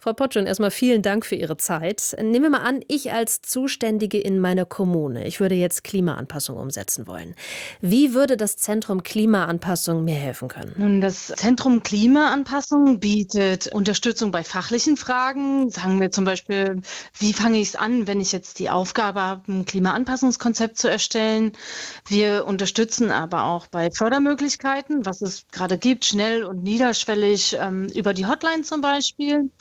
Frau Potschun, erstmal vielen Dank für Ihre Zeit. Nehmen wir mal an, ich als Zuständige in meiner Kommune, ich würde jetzt Klimaanpassung umsetzen wollen. Wie würde das Zentrum Klimaanpassung mir helfen können? Nun, das Zentrum Klimaanpassung bietet Unterstützung bei fachlichen Fragen. Sagen wir zum Beispiel, wie fange ich es an, wenn ich jetzt die Aufgabe habe, ein Klimaanpassungskonzept zu erstellen. Wir unterstützen aber auch bei Fördermöglichkeiten, was es gerade gibt, schnell und niederschwellig über die Hotline zum Beispiel.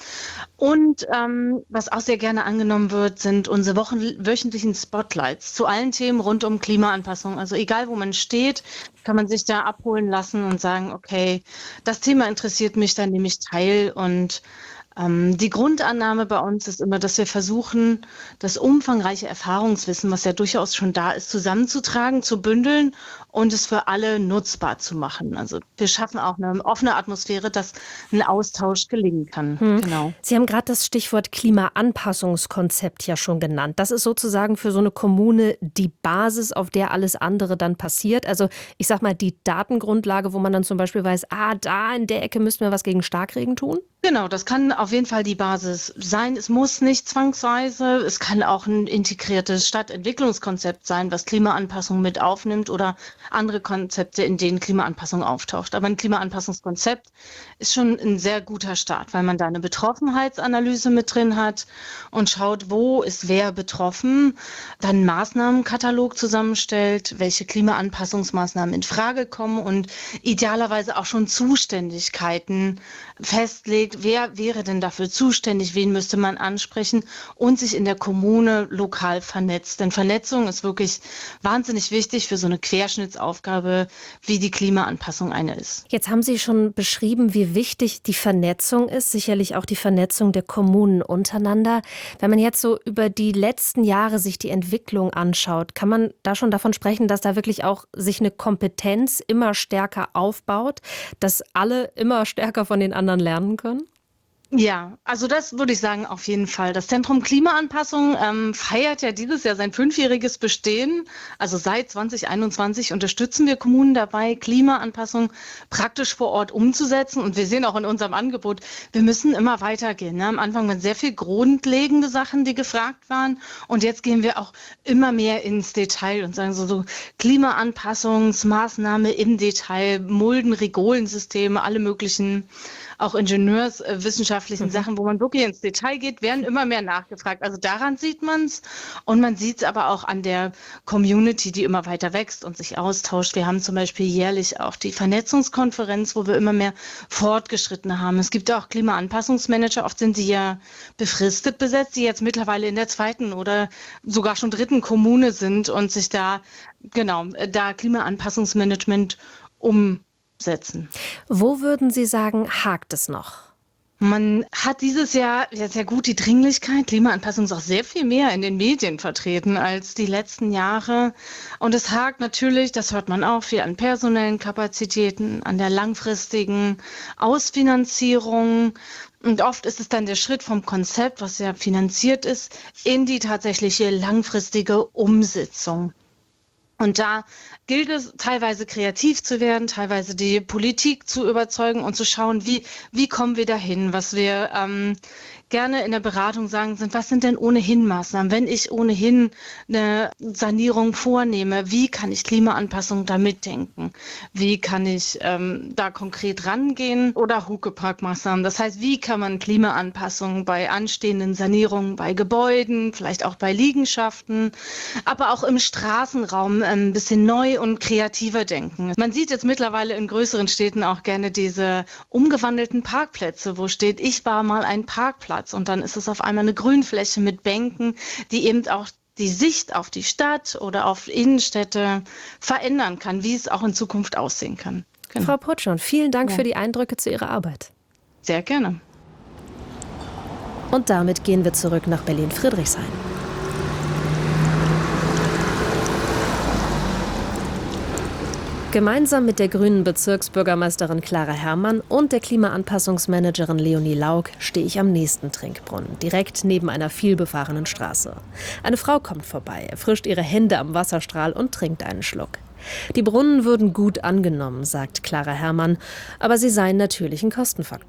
Und was auch sehr gerne angenommen wird, sind unsere wöchentlichen Spotlights zu allen Themen rund um Klimaanpassung. Also egal, wo man steht, kann man sich da abholen lassen und sagen, okay, das Thema interessiert mich, dann nehme ich teil. Und die Grundannahme bei uns ist immer, dass wir versuchen, das umfangreiche Erfahrungswissen, was ja durchaus schon da ist, zusammenzutragen, zu bündeln und es für alle nutzbar zu machen. Also wir schaffen auch eine offene Atmosphäre, dass ein Austausch gelingen kann. Genau. Sie haben gerade das Stichwort Klimaanpassungskonzept ja schon genannt. Das ist sozusagen für so eine Kommune die Basis, auf der alles andere dann passiert. Also ich sag mal, die Datengrundlage, wo man dann zum Beispiel weiß, da in der Ecke müssten wir was gegen Starkregen tun? Genau, das kann auf jeden Fall die Basis sein. Es muss nicht zwangsweise. Es kann auch ein integriertes Stadtentwicklungskonzept sein, was Klimaanpassung mit aufnimmt oder andere Konzepte, in denen Klimaanpassung auftaucht. Aber ein Klimaanpassungskonzept ist schon ein sehr guter Start, weil man da eine Betroffenheitsanalyse mit drin hat und schaut, wo ist wer betroffen, dann einen Maßnahmenkatalog zusammenstellt, welche Klimaanpassungsmaßnahmen in Frage kommen und idealerweise auch schon Zuständigkeiten festlegt. Wer wäre denn dafür zuständig, wen müsste man ansprechen und sich in der Kommune lokal vernetzt. Denn Vernetzung ist wirklich wahnsinnig wichtig für so eine Querschnittsaufgabe, wie die Klimaanpassung eine ist. Jetzt haben Sie schon beschrieben, wie wichtig die Vernetzung ist, sicherlich auch die Vernetzung der Kommunen untereinander. Wenn man jetzt so über die letzten Jahre sich die Entwicklung anschaut, kann man da schon davon sprechen, dass da wirklich auch sich eine Kompetenz immer stärker aufbaut, dass alle immer stärker von den anderen lernen können? Ja, also das würde ich sagen, auf jeden Fall. Das Zentrum Klimaanpassung feiert ja dieses Jahr sein 5-jähriges Bestehen. Also seit 2021 unterstützen wir Kommunen dabei, Klimaanpassung praktisch vor Ort umzusetzen. Und wir sehen auch in unserem Angebot, wir müssen immer weitergehen. Ne? Am Anfang waren sehr viel grundlegende Sachen, die gefragt waren. Und jetzt gehen wir auch immer mehr ins Detail und sagen so Klimaanpassungsmaßnahme im Detail, Mulden, Rigolensysteme, alle möglichen auch ingenieurswissenschaftlichen Sachen, wo man wirklich ins Detail geht, werden immer mehr nachgefragt. Also daran sieht man es und man sieht es aber auch an der Community, die immer weiter wächst und sich austauscht. Wir haben zum Beispiel jährlich auch die Vernetzungskonferenz, wo wir immer mehr Fortgeschrittene haben. Es gibt auch Klimaanpassungsmanager, oft sind sie ja befristet besetzt, die jetzt mittlerweile in der 2. oder sogar schon 3. Kommune sind und sich da Klimaanpassungsmanagement umsetzen. Wo würden Sie sagen, hakt es noch? Man hat dieses Jahr sehr gut die Dringlichkeit. Klimaanpassung ist auch sehr viel mehr in den Medien vertreten als die letzten Jahre. Und es hakt natürlich, das hört man auch, viel an personellen Kapazitäten, an der langfristigen Ausfinanzierung. Und oft ist es dann der Schritt vom Konzept, was ja finanziert ist, in die tatsächliche langfristige Umsetzung. Und da gilt es, teilweise kreativ zu werden, teilweise die Politik zu überzeugen und zu schauen, wie kommen wir dahin. Was wir gerne in der Beratung sagen, was sind denn ohnehin Maßnahmen? Wenn ich ohnehin eine Sanierung vornehme, wie kann ich Klimaanpassung da mitdenken? Wie kann ich da konkret rangehen? Oder Huckepack-Maßnahmen. Das heißt, wie kann man Klimaanpassung bei anstehenden Sanierungen, bei Gebäuden, vielleicht auch bei Liegenschaften, aber auch im Straßenraum ein bisschen neu und kreativer denken. Man sieht jetzt mittlerweile in größeren Städten auch gerne diese umgewandelten Parkplätze, wo steht, ich war mal ein Parkplatz und dann ist es auf einmal eine Grünfläche mit Bänken, die eben auch die Sicht auf die Stadt oder auf Innenstädte verändern kann, wie es auch in Zukunft aussehen kann. Genau. Frau Potschun, vielen Dank für die Eindrücke zu Ihrer Arbeit. Sehr gerne. Und damit gehen wir zurück nach Berlin-Friedrichshain. Gemeinsam mit der grünen Bezirksbürgermeisterin Clara Herrmann und der Klimaanpassungsmanagerin Leonie Laug stehe ich am nächsten Trinkbrunnen, direkt neben einer vielbefahrenen Straße. Eine Frau kommt vorbei, erfrischt ihre Hände am Wasserstrahl und trinkt einen Schluck. Die Brunnen würden gut angenommen, sagt Clara Herrmann, aber sie seien natürlich ein Kostenfaktor.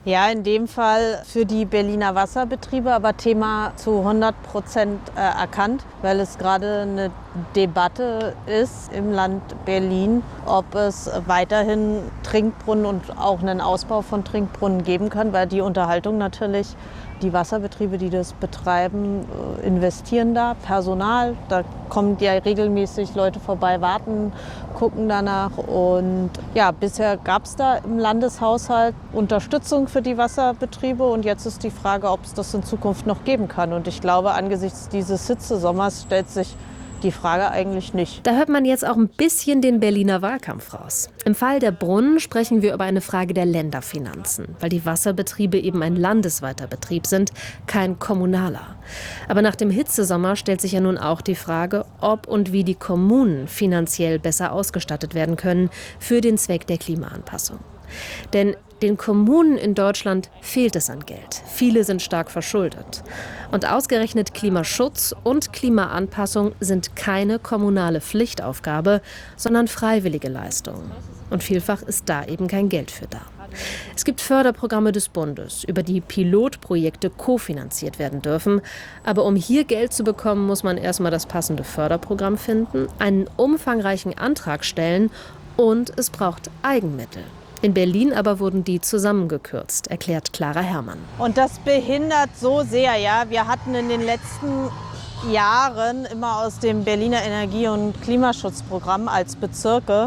Ja, in dem Fall für die Berliner Wasserbetriebe, aber Thema zu 100% erkannt, weil es gerade eine Debatte ist im Land Berlin, ob es weiterhin Trinkbrunnen und auch einen Ausbau von Trinkbrunnen geben kann, weil die Unterhaltung natürlich, die Wasserbetriebe, die das betreiben, investieren da Personal. Da kommen ja regelmäßig Leute vorbei, warten, gucken danach. Und ja, bisher gab es da im Landeshaushalt Unterstützung für die Wasserbetriebe. Und jetzt ist die Frage, ob es das in Zukunft noch geben kann. Und ich glaube, angesichts dieses Hitzesommers stellt sich die Frage eigentlich nicht. Da hört man jetzt auch ein bisschen den Berliner Wahlkampf raus. Im Fall der Brunnen sprechen wir über eine Frage der Länderfinanzen, weil die Wasserbetriebe eben ein landesweiter Betrieb sind, kein kommunaler. Aber nach dem Hitzesommer stellt sich ja nun auch die Frage, ob und wie die Kommunen finanziell besser ausgestattet werden können für den Zweck der Klimaanpassung. Denn den Kommunen in Deutschland fehlt es an Geld. Viele sind stark verschuldet. Und ausgerechnet Klimaschutz und Klimaanpassung sind keine kommunale Pflichtaufgabe, sondern freiwillige Leistungen. Und vielfach ist da eben kein Geld für da. Es gibt Förderprogramme des Bundes, über die Pilotprojekte kofinanziert werden dürfen. Aber um hier Geld zu bekommen, muss man erstmal das passende Förderprogramm finden, einen umfangreichen Antrag stellen und es braucht Eigenmittel. In Berlin aber wurden die zusammengekürzt, erklärt Clara Herrmann. Und das behindert so sehr, ja. Wir hatten in den letzten Jahren immer aus dem Berliner Energie- und Klimaschutzprogramm als Bezirke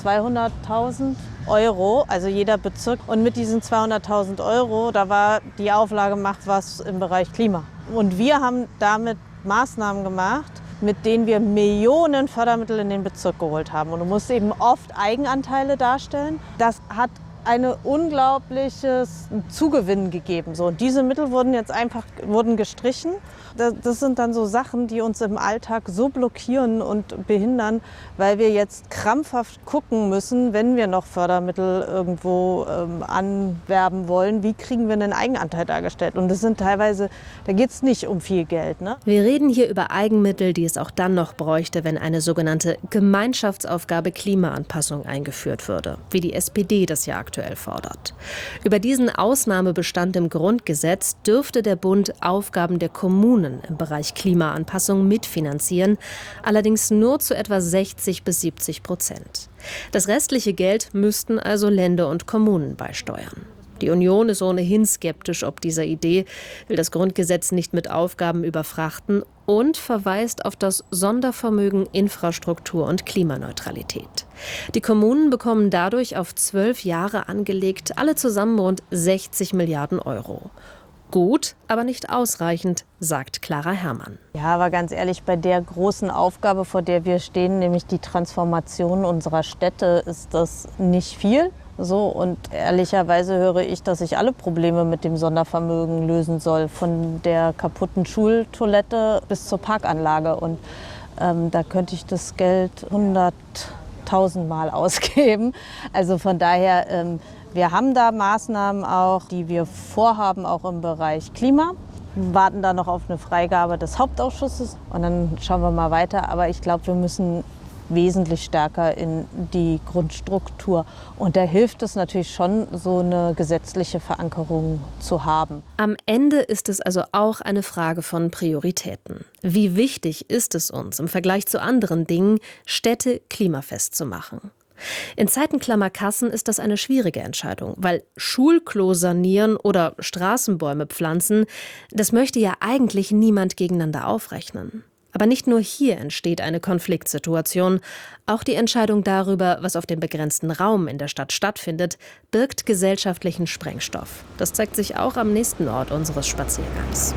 200.000 €, also jeder Bezirk. Und mit diesen 200.000 €, da war die Auflage, macht was im Bereich Klima. Und wir haben damit Maßnahmen gemacht, mit denen wir Millionen Fördermittel in den Bezirk geholt haben. Und du musst eben oft Eigenanteile darstellen. Das hat ein unglaubliches Zugewinn gegeben. So, und diese Mittel wurden jetzt einfach gestrichen. Das sind dann so Sachen, die uns im Alltag so blockieren und behindern, weil wir jetzt krampfhaft gucken müssen, wenn wir noch Fördermittel irgendwo anwerben wollen, wie kriegen wir einen Eigenanteil dargestellt. Und das sind teilweise, da geht es nicht um viel Geld. Ne? Wir reden hier über Eigenmittel, die es auch dann noch bräuchte, wenn eine sogenannte Gemeinschaftsaufgabe Klimaanpassung eingeführt würde, wie die SPD das ja aktuell fordert. Über diesen Ausnahmebestand im Grundgesetz dürfte der Bund Aufgaben der Kommunen im Bereich Klimaanpassung mitfinanzieren, allerdings nur zu etwa 60-70%. Das restliche Geld müssten also Länder und Kommunen beisteuern. Die Union ist ohnehin skeptisch ob dieser Idee, will das Grundgesetz nicht mit Aufgaben überfrachten und verweist auf das Sondervermögen Infrastruktur und Klimaneutralität. Die Kommunen bekommen dadurch auf 12 Jahre angelegt alle zusammen rund 60 Milliarden €. Gut, aber nicht ausreichend, sagt Clara Herrmann. Ja, aber ganz ehrlich, bei der großen Aufgabe, vor der wir stehen, nämlich die Transformation unserer Städte, ist das nicht viel. So, und ehrlicherweise höre ich, dass ich alle Probleme mit dem Sondervermögen lösen soll, von der kaputten Schultoilette bis zur Parkanlage. Und da könnte ich das Geld 100.000 Mal ausgeben. Also von daher, wir haben da Maßnahmen auch, die wir vorhaben, auch im Bereich Klima. Wir warten da noch auf eine Freigabe des Hauptausschusses und dann schauen wir mal weiter. Aber ich glaube, wir müssen wesentlich stärker in die Grundstruktur. Und da hilft es natürlich schon, so eine gesetzliche Verankerung zu haben. Am Ende ist es also auch eine Frage von Prioritäten. Wie wichtig ist es uns, im Vergleich zu anderen Dingen, Städte klimafest zu machen? In Zeiten klammer Kassen ist das eine schwierige Entscheidung, weil Schulklo sanieren oder Straßenbäume pflanzen, das möchte ja eigentlich niemand gegeneinander aufrechnen. Aber nicht nur hier entsteht eine Konfliktsituation. Auch die Entscheidung darüber, was auf dem begrenzten Raum in der Stadt stattfindet, birgt gesellschaftlichen Sprengstoff. Das zeigt sich auch am nächsten Ort unseres Spaziergangs.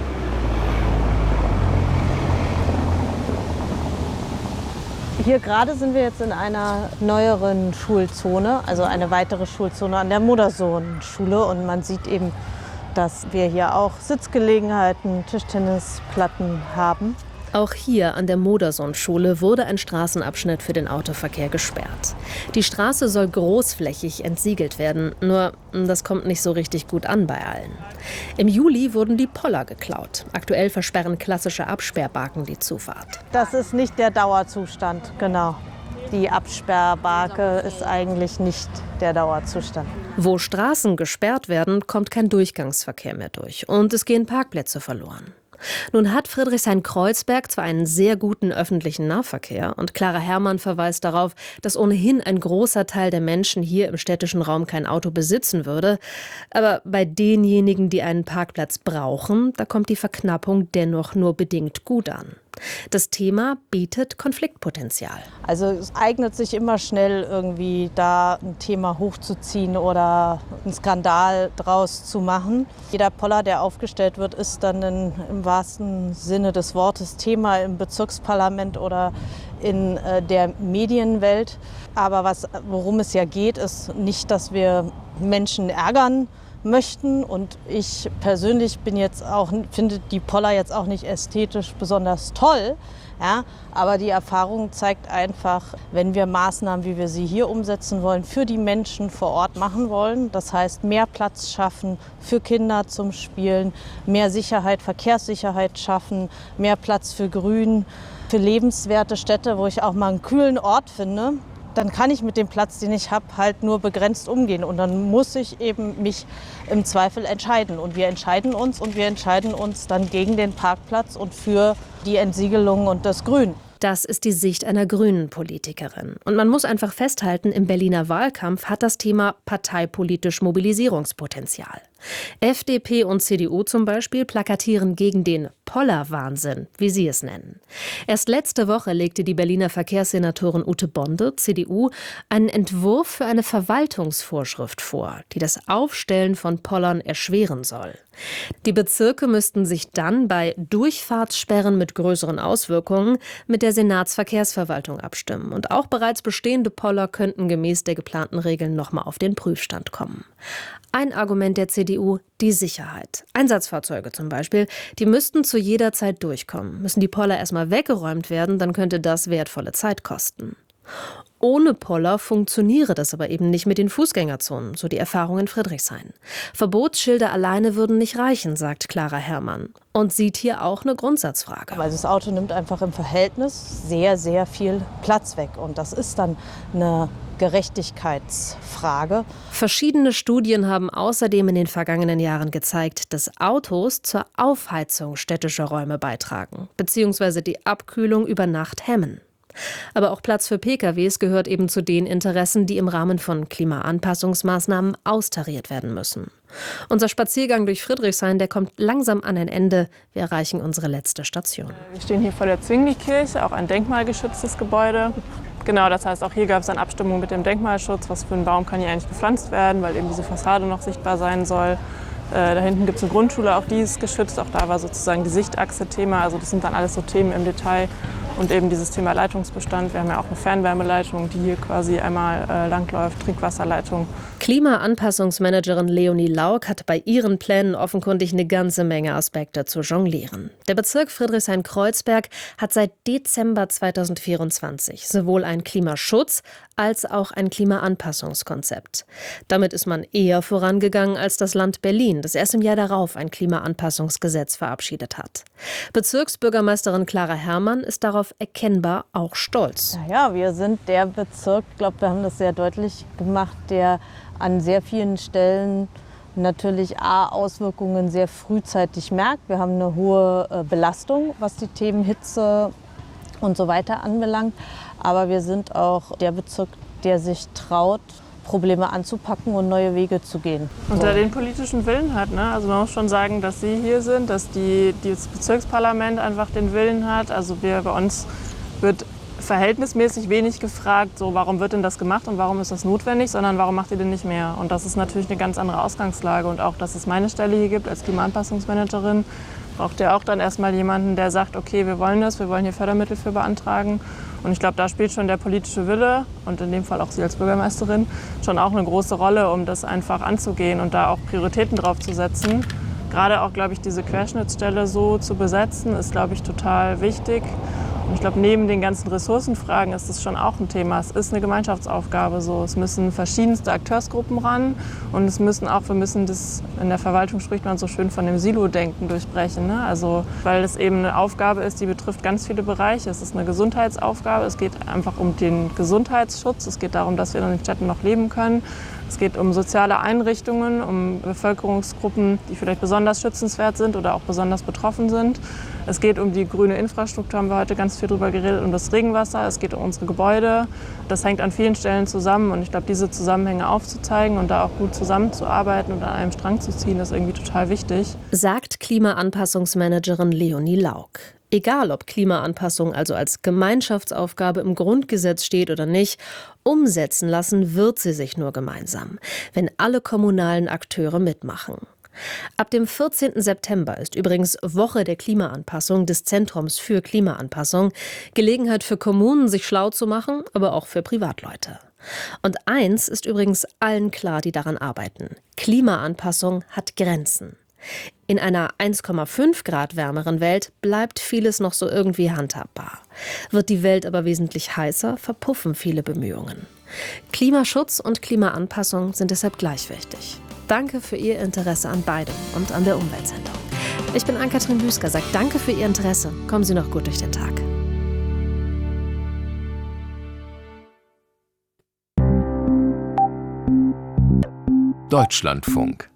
Hier gerade sind wir jetzt in einer neueren Schulzone, also eine weitere Schulzone an der Modersohn-Schule. Und man sieht eben, dass wir hier auch Sitzgelegenheiten, Tischtennisplatten haben. Auch hier an der Modersohn-Schule wurde ein Straßenabschnitt für den Autoverkehr gesperrt. Die Straße soll großflächig entsiegelt werden, nur das kommt nicht so richtig gut an bei allen. Im Juli wurden die Poller geklaut. Aktuell versperren klassische Absperrbarken die Zufahrt. Das ist nicht der Dauerzustand, genau. Die Absperrbarke ist eigentlich nicht der Dauerzustand. Wo Straßen gesperrt werden, kommt kein Durchgangsverkehr mehr durch und es gehen Parkplätze verloren. Nun hat Friedrichshain-Kreuzberg zwar einen sehr guten öffentlichen Nahverkehr und Clara Herrmann verweist darauf, dass ohnehin ein großer Teil der Menschen hier im städtischen Raum kein Auto besitzen würde. Aber bei denjenigen, die einen Parkplatz brauchen, da kommt die Verknappung dennoch nur bedingt gut an. Das Thema bietet Konfliktpotenzial. Also es eignet sich immer schnell irgendwie da ein Thema hochzuziehen oder einen Skandal draus zu machen. Jeder Poller, der aufgestellt wird, ist dann im wahrsten Sinne des Wortes Thema im Bezirksparlament oder in der Medienwelt. Aber worum es ja geht, ist nicht, dass wir Menschen ärgern möchten. Und ich persönlich finde die Poller jetzt auch nicht ästhetisch besonders toll. Ja, aber die Erfahrung zeigt einfach, wenn wir Maßnahmen, wie wir sie hier umsetzen wollen, für die Menschen vor Ort machen wollen, das heißt mehr Platz schaffen für Kinder zum Spielen, mehr Sicherheit, Verkehrssicherheit schaffen, mehr Platz für Grün, für lebenswerte Städte, wo ich auch mal einen kühlen Ort finde, dann kann ich mit dem Platz, den ich habe, halt nur begrenzt umgehen. Und dann muss ich eben mich im Zweifel entscheiden. Und wir entscheiden uns dann gegen den Parkplatz und für die Entsiegelung und das Grün. Das ist die Sicht einer grünen Politikerin. Und man muss einfach festhalten, im Berliner Wahlkampf hat das Thema parteipolitisch Mobilisierungspotenzial. FDP und CDU zum Beispiel plakatieren gegen den Poller-Wahnsinn, wie sie es nennen. Erst letzte Woche legte die Berliner Verkehrssenatorin Ute Bonde, CDU, einen Entwurf für eine Verwaltungsvorschrift vor, die das Aufstellen von Pollern erschweren soll. Die Bezirke müssten sich dann bei Durchfahrtssperren mit größeren Auswirkungen mit der Senatsverkehrsverwaltung abstimmen. Und auch bereits bestehende Poller könnten gemäß der geplanten Regeln nochmal auf den Prüfstand kommen. Ein Argument der CDU, die Sicherheit. Einsatzfahrzeuge zum Beispiel, die müssten zu jeder Zeit durchkommen. Müssen die Poller erstmal weggeräumt werden, dann könnte das wertvolle Zeit kosten. Ohne Poller funktioniere das aber eben nicht mit den Fußgängerzonen, so die Erfahrung in Friedrichshain. Verbotsschilder alleine würden nicht reichen, sagt Clara Herrmann. Und sieht hier auch eine Grundsatzfrage. Also das Auto nimmt einfach im Verhältnis sehr, sehr viel Platz weg. Und das ist dann eine Gerechtigkeitsfrage. Verschiedene Studien haben außerdem in den vergangenen Jahren gezeigt, dass Autos zur Aufheizung städtischer Räume beitragen, beziehungsweise die Abkühlung über Nacht hemmen. Aber auch Platz für PKWs gehört eben zu den Interessen, die im Rahmen von Klimaanpassungsmaßnahmen austariert werden müssen. Unser Spaziergang durch Friedrichshain, der kommt langsam an ein Ende. Wir erreichen unsere letzte Station. Wir stehen hier vor der Zwingli-Kirche, auch ein denkmalgeschütztes Gebäude. Genau, das heißt, auch hier gab es dann Abstimmung mit dem Denkmalschutz. Was für ein Baum kann hier eigentlich gepflanzt werden, weil eben diese Fassade noch sichtbar sein soll. Da hinten gibt es eine Grundschule, auch die ist geschützt. Auch da war sozusagen die Sichtachse Thema. Also das sind dann alles so Themen im Detail. Und eben dieses Thema Leitungsbestand. Wir haben ja auch eine Fernwärmeleitung, die hier quasi einmal langläuft, Trinkwasserleitung. Klimaanpassungsmanagerin Leonie Lauk hat bei ihren Plänen offenkundig eine ganze Menge Aspekte zu jonglieren. Der Bezirk Friedrichshain-Kreuzberg hat seit Dezember 2024 sowohl ein Klimaschutz als auch ein Klimaanpassungskonzept. Damit ist man eher vorangegangen als das Land Berlin, das erst im Jahr darauf ein Klimaanpassungsgesetz verabschiedet hat. Bezirksbürgermeisterin Clara Herrmann ist darauf erkennbar auch stolz. Ja, wir sind der Bezirk, ich glaube, wir haben das sehr deutlich gemacht, der an sehr vielen Stellen natürlich Auswirkungen sehr frühzeitig merkt. Wir haben eine hohe Belastung, was die Themen Hitze und so weiter anbelangt. Aber wir sind auch der Bezirk, der sich traut, Probleme anzupacken und neue Wege zu gehen. Und der den politischen Willen hat. Ne? Also man muss schon sagen, dass Sie hier sind, dass das Bezirksparlament einfach den Willen hat. Also bei uns wird verhältnismäßig wenig gefragt, so warum wird denn das gemacht und warum ist das notwendig, sondern warum macht ihr denn nicht mehr? Und das ist natürlich eine ganz andere Ausgangslage. Und auch, dass es meine Stelle hier gibt als Klimaanpassungsmanagerin, braucht ja auch dann erstmal jemanden, der sagt, okay, wir wollen das, wir wollen hier Fördermittel für beantragen. Und ich glaube, da spielt schon der politische Wille und in dem Fall auch Sie als Bürgermeisterin schon auch eine große Rolle, um das einfach anzugehen und da auch Prioritäten drauf zu setzen. Gerade auch, glaube ich, diese Querschnittsstelle so zu besetzen, ist, glaube ich, total wichtig. Und ich glaube, neben den ganzen Ressourcenfragen ist das schon auch ein Thema. Es ist eine Gemeinschaftsaufgabe so. Es müssen verschiedenste Akteursgruppen ran und wir müssen das, in der Verwaltung spricht man so schön von dem Silo-Denken durchbrechen. Ne? Also, weil es eben eine Aufgabe ist, die betrifft ganz viele Bereiche. Es ist eine Gesundheitsaufgabe, es geht einfach um den Gesundheitsschutz, es geht darum, dass wir in den Städten noch leben können. Es geht um soziale Einrichtungen, um Bevölkerungsgruppen, die vielleicht besonders schützenswert sind oder auch besonders betroffen sind. Es geht um die grüne Infrastruktur, haben wir heute ganz viel drüber geredet, um das Regenwasser, es geht um unsere Gebäude. Das hängt an vielen Stellen zusammen und ich glaube, diese Zusammenhänge aufzuzeigen und da auch gut zusammenzuarbeiten und an einem Strang zu ziehen, ist irgendwie total wichtig. Sagt Klimaanpassungsmanagerin Leonie Lauk. Egal, ob Klimaanpassung also als Gemeinschaftsaufgabe im Grundgesetz steht oder nicht, umsetzen lassen wird sie sich nur gemeinsam, wenn alle kommunalen Akteure mitmachen. Ab dem 14. September ist übrigens Woche der Klimaanpassung des Zentrums für Klimaanpassung, Gelegenheit für Kommunen, sich schlau zu machen, aber auch für Privatleute. Und eins ist übrigens allen klar, die daran arbeiten: Klimaanpassung hat Grenzen. In einer 1,5 Grad wärmeren Welt bleibt vieles noch so irgendwie handhabbar. Wird die Welt aber wesentlich heißer, verpuffen viele Bemühungen. Klimaschutz und Klimaanpassung sind deshalb gleich wichtig. Danke für Ihr Interesse an beidem und an der Umweltsendung. Ich bin Ann-Kathrin Büsker, sagt danke für Ihr Interesse. Kommen Sie noch gut durch den Tag. Deutschlandfunk.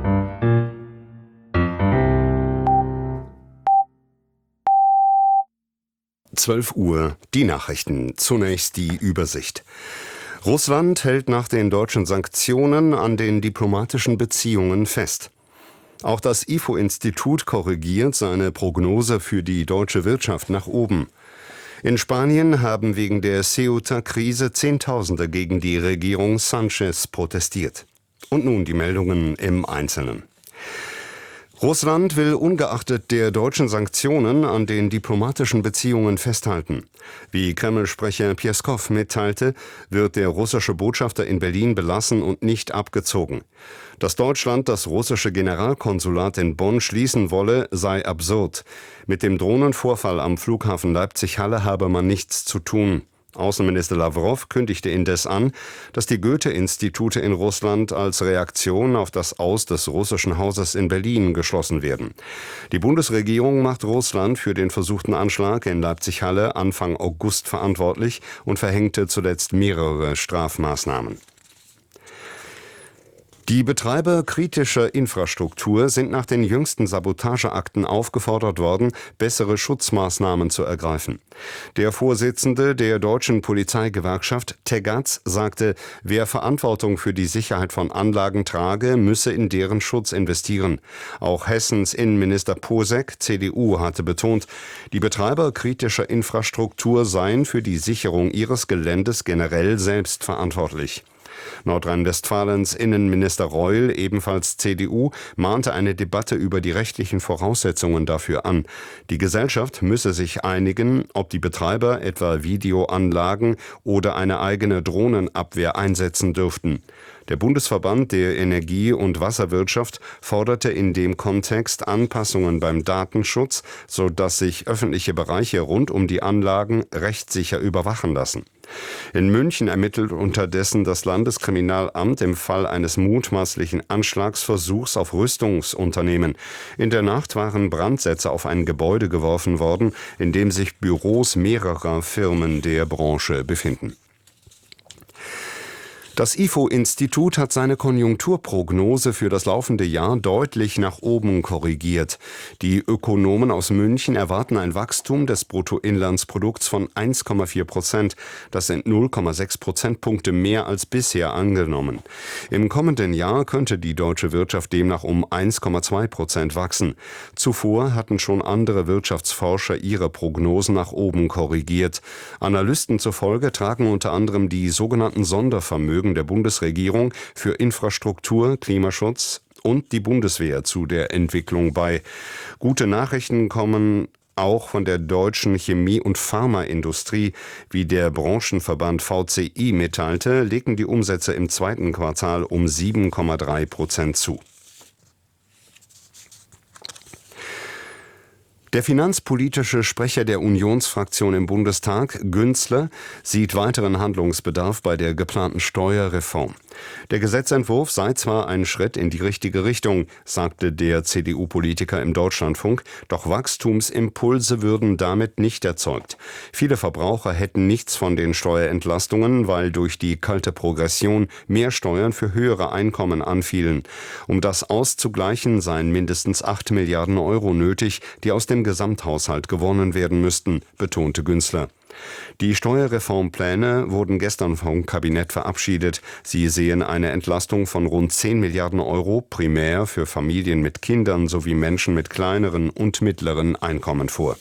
Uhr, die Nachrichten. Zunächst die Übersicht. Russland hält nach den deutschen Sanktionen an den diplomatischen Beziehungen fest. Auch das IFO-Institut korrigiert seine Prognose für die deutsche Wirtschaft nach oben. In Spanien haben wegen der Ceuta-Krise Zehntausende gegen die Regierung Sánchez protestiert. Und nun die Meldungen im Einzelnen. Russland will ungeachtet der deutschen Sanktionen an den diplomatischen Beziehungen festhalten. Wie Kreml-Sprecher Pjeskow mitteilte, wird der russische Botschafter in Berlin belassen und nicht abgezogen. Dass Deutschland das russische Generalkonsulat in Bonn schließen wolle, sei absurd. Mit dem Drohnenvorfall am Flughafen Leipzig-Halle habe man nichts zu tun. Außenminister Lavrov kündigte indes an, dass die Goethe-Institute in Russland als Reaktion auf das Aus des russischen Hauses in Berlin geschlossen werden. Die Bundesregierung macht Russland für den versuchten Anschlag in Leipzig-Halle Anfang August verantwortlich und verhängte zuletzt mehrere Strafmaßnahmen. Die Betreiber kritischer Infrastruktur sind nach den jüngsten Sabotageakten aufgefordert worden, bessere Schutzmaßnahmen zu ergreifen. Der Vorsitzende der deutschen Polizeigewerkschaft Tegatz sagte, wer Verantwortung für die Sicherheit von Anlagen trage, müsse in deren Schutz investieren. Auch Hessens Innenminister Posek, CDU, hatte betont, die Betreiber kritischer Infrastruktur seien für die Sicherung ihres Geländes generell selbst verantwortlich. Nordrhein-Westfalens Innenminister Reul, ebenfalls CDU, mahnte eine Debatte über die rechtlichen Voraussetzungen dafür an. Die Gesellschaft müsse sich einigen, ob die Betreiber etwa Videoanlagen oder eine eigene Drohnenabwehr einsetzen dürften. Der Bundesverband der Energie- und Wasserwirtschaft forderte in dem Kontext Anpassungen beim Datenschutz, sodass sich öffentliche Bereiche rund um die Anlagen rechtssicher überwachen lassen. In München ermittelt unterdessen das Landeskriminalamt im Fall eines mutmaßlichen Anschlagsversuchs auf Rüstungsunternehmen. In der Nacht waren Brandsätze auf ein Gebäude geworfen worden, in dem sich Büros mehrerer Firmen der Branche befinden. Das IFO-Institut hat seine Konjunkturprognose für das laufende Jahr deutlich nach oben korrigiert. Die Ökonomen aus München erwarten ein Wachstum des Bruttoinlandsprodukts von 1,4%. Das sind 0,6 Prozentpunkte mehr als bisher angenommen. Im kommenden Jahr könnte die deutsche Wirtschaft demnach um 1,2% wachsen. Zuvor hatten schon andere Wirtschaftsforscher ihre Prognosen nach oben korrigiert. Analysten zufolge tragen unter anderem die sogenannten Sondervermögen der Bundesregierung für Infrastruktur, Klimaschutz und die Bundeswehr zu der Entwicklung bei. Gute Nachrichten kommen auch von der deutschen Chemie- und Pharmaindustrie. Wie der Branchenverband VCI mitteilte, legten die Umsätze im zweiten Quartal um 7,3% zu. Der finanzpolitische Sprecher der Unionsfraktion im Bundestag, Günzler, sieht weiteren Handlungsbedarf bei der geplanten Steuerreform. Der Gesetzentwurf sei zwar ein Schritt in die richtige Richtung, sagte der CDU-Politiker im Deutschlandfunk, doch Wachstumsimpulse würden damit nicht erzeugt. Viele Verbraucher hätten nichts von den Steuerentlastungen, weil durch die kalte Progression mehr Steuern für höhere Einkommen anfielen. Um das auszugleichen, seien mindestens 8 Milliarden Euro nötig, die aus dem Gesamthaushalt gewonnen werden müssten, betonte Günzler. Die Steuerreformpläne wurden gestern vom Kabinett verabschiedet. Sie sehen eine Entlastung von rund 10 Milliarden Euro primär für Familien mit Kindern sowie Menschen mit kleineren und mittleren Einkommen vor.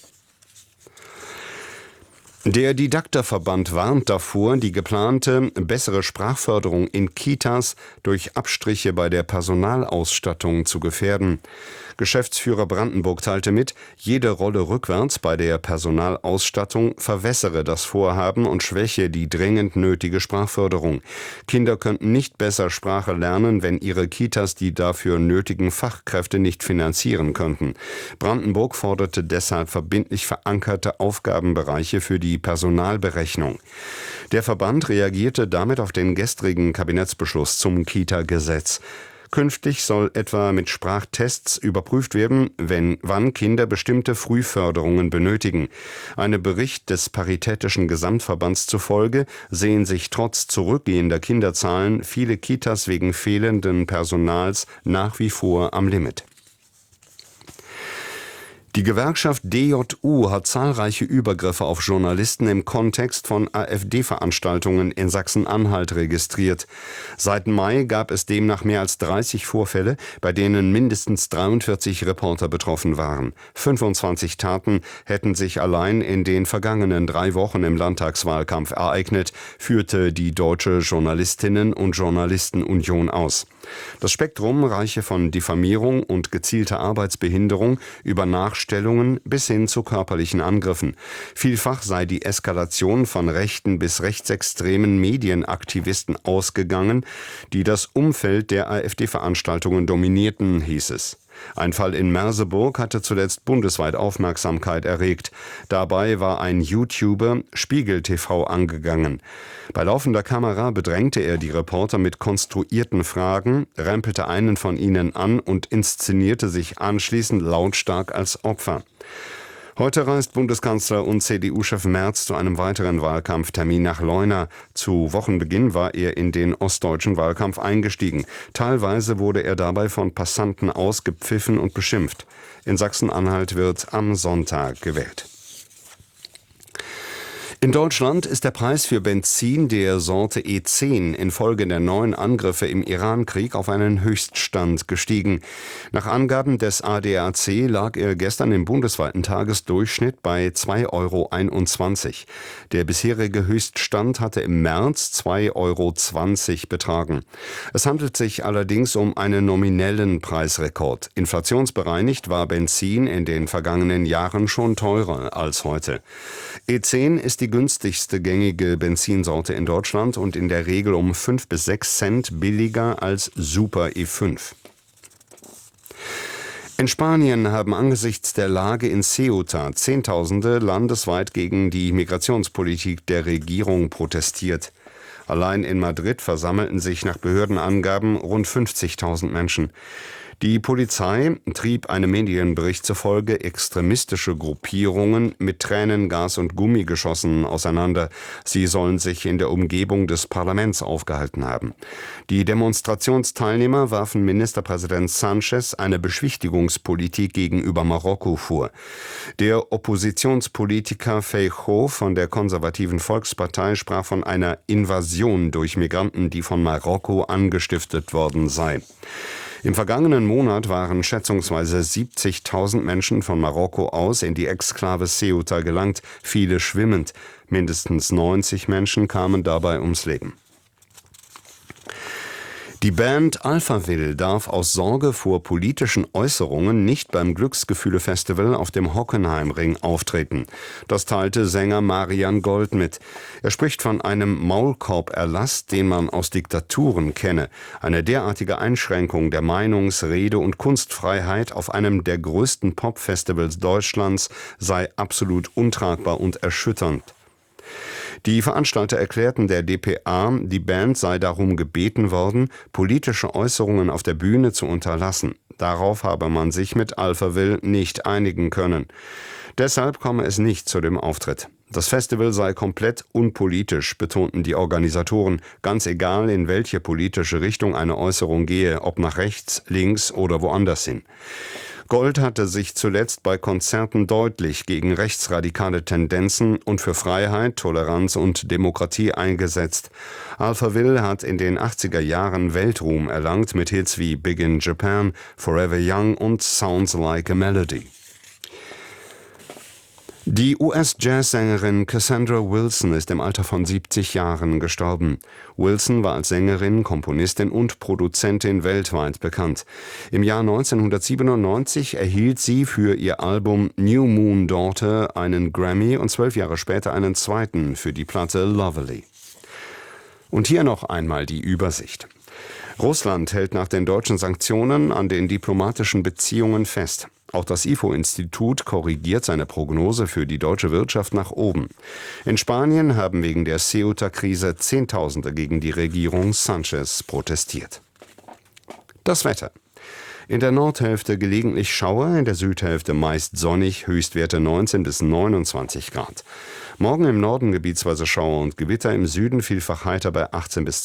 Der Didakterverband warnt davor, die geplante bessere Sprachförderung in Kitas durch Abstriche bei der Personalausstattung zu gefährden. Geschäftsführer Brandenburg teilte mit, jede Rolle rückwärts bei der Personalausstattung verwässere das Vorhaben und schwäche die dringend nötige Sprachförderung. Kinder könnten nicht besser Sprache lernen, wenn ihre Kitas die dafür nötigen Fachkräfte nicht finanzieren könnten. Brandenburg forderte deshalb verbindlich verankerte Aufgabenbereiche für die Personalberechnung. Der Verband reagierte damit auf den gestrigen Kabinettsbeschluss zum Kita-Gesetz. Künftig soll etwa mit Sprachtests überprüft werden, wann Kinder bestimmte Frühförderungen benötigen. Einem Bericht des Paritätischen Gesamtverbands zufolge sehen sich trotz zurückgehender Kinderzahlen viele Kitas wegen fehlenden Personals nach wie vor am Limit. Die Gewerkschaft DJU hat zahlreiche Übergriffe auf Journalisten im Kontext von AfD-Veranstaltungen in Sachsen-Anhalt registriert. Seit Mai gab es demnach mehr als 30 Vorfälle, bei denen mindestens 43 Reporter betroffen waren. 25 Taten hätten sich allein in den vergangenen 3 Wochen im Landtagswahlkampf ereignet, führte die Deutsche Journalistinnen- und Journalistenunion aus. Das Spektrum reiche von Diffamierung und gezielter Arbeitsbehinderung über Nachstellungen bis hin zu körperlichen Angriffen. Vielfach sei die Eskalation von rechten bis rechtsextremen Medienaktivisten ausgegangen, die das Umfeld der AfD-Veranstaltungen dominierten, hieß es. Ein Fall in Merseburg hatte zuletzt bundesweit Aufmerksamkeit erregt. Dabei war ein YouTuber Spiegel TV angegangen. Bei laufender Kamera bedrängte er die Reporter mit konstruierten Fragen, rempelte einen von ihnen an und inszenierte sich anschließend lautstark als Opfer. Heute reist Bundeskanzler und CDU-Chef Merz zu einem weiteren Wahlkampftermin nach Leuna. Zu Wochenbeginn war er in den ostdeutschen Wahlkampf eingestiegen. Teilweise wurde er dabei von Passanten ausgepfiffen und beschimpft. In Sachsen-Anhalt wird am Sonntag gewählt. In Deutschland ist der Preis für Benzin der Sorte E10 infolge der neuen Angriffe im Iran-Krieg auf einen Höchststand gestiegen. Nach Angaben des ADAC lag er gestern im bundesweiten Tagesdurchschnitt bei 2,21 €. Der bisherige Höchststand hatte im März 2,20 € betragen. Es handelt sich allerdings um einen nominellen Preisrekord. Inflationsbereinigt war Benzin in den vergangenen Jahren schon teurer als heute. E10 ist die günstigste gängige Benzinsorte in Deutschland und in der Regel um 5 bis 6 Cent billiger als Super E5. In Spanien haben angesichts der Lage in Ceuta Zehntausende landesweit gegen die Migrationspolitik der Regierung protestiert. Allein in Madrid versammelten sich nach Behördenangaben rund 50.000 Menschen. Die Polizei trieb einem Medienbericht zufolge extremistische Gruppierungen mit Tränengas und Gummigeschossen auseinander. Sie sollen sich in der Umgebung des Parlaments aufgehalten haben. Die Demonstrationsteilnehmer warfen Ministerpräsident Sánchez eine Beschwichtigungspolitik gegenüber Marokko vor. Der Oppositionspolitiker Feijóo von der konservativen Volkspartei sprach von einer Invasion durch Migranten, die von Marokko angestiftet worden sei. Im vergangenen Monat waren schätzungsweise 70.000 Menschen von Marokko aus in die Exklave Ceuta gelangt, viele schwimmend. Mindestens 90 Menschen kamen dabei ums Leben. Die Band Alphaville darf aus Sorge vor politischen Äußerungen nicht beim Glücksgefühle-Festival auf dem Hockenheimring auftreten. Das teilte Sänger Marian Gold mit. Er spricht von einem Maulkorb-Erlass, den man aus Diktaturen kenne. Eine derartige Einschränkung der Meinungs-, Rede- und Kunstfreiheit auf einem der größten Pop-Festivals Deutschlands sei absolut untragbar und erschütternd. Die Veranstalter erklärten der dpa, die Band sei darum gebeten worden, politische Äußerungen auf der Bühne zu unterlassen. Darauf habe man sich mit Alphaville nicht einigen können. Deshalb komme es nicht zu dem Auftritt. Das Festival sei komplett unpolitisch, betonten die Organisatoren, ganz egal, in welche politische Richtung eine Äußerung gehe, ob nach rechts, links oder woanders hin. Gold hatte sich zuletzt bei Konzerten deutlich gegen rechtsradikale Tendenzen und für Freiheit, Toleranz und Demokratie eingesetzt. Alphaville hat in den 80er Jahren Weltruhm erlangt mit Hits wie Big in Japan, Forever Young und Sounds Like a Melody. Die US-Jazzsängerin Cassandra Wilson ist im Alter von 70 Jahren gestorben. Wilson war als Sängerin, Komponistin und Produzentin weltweit bekannt. Im Jahr 1997 erhielt sie für ihr Album New Moon Daughter einen Grammy und 12 Jahre später einen zweiten für die Platte Lovely. Und hier noch einmal die Übersicht. Russland hält nach den deutschen Sanktionen an den diplomatischen Beziehungen fest. Auch das IFO-Institut korrigiert seine Prognose für die deutsche Wirtschaft nach oben. In Spanien haben wegen der Ceuta-Krise Zehntausende gegen die Regierung Sanchez protestiert. Das Wetter. In der Nordhälfte gelegentlich Schauer, in der Südhälfte meist sonnig, Höchstwerte 19 bis 29 Grad. Morgen im Norden gebietsweise Schauer und Gewitter, im Süden vielfach heiter bei 18 bis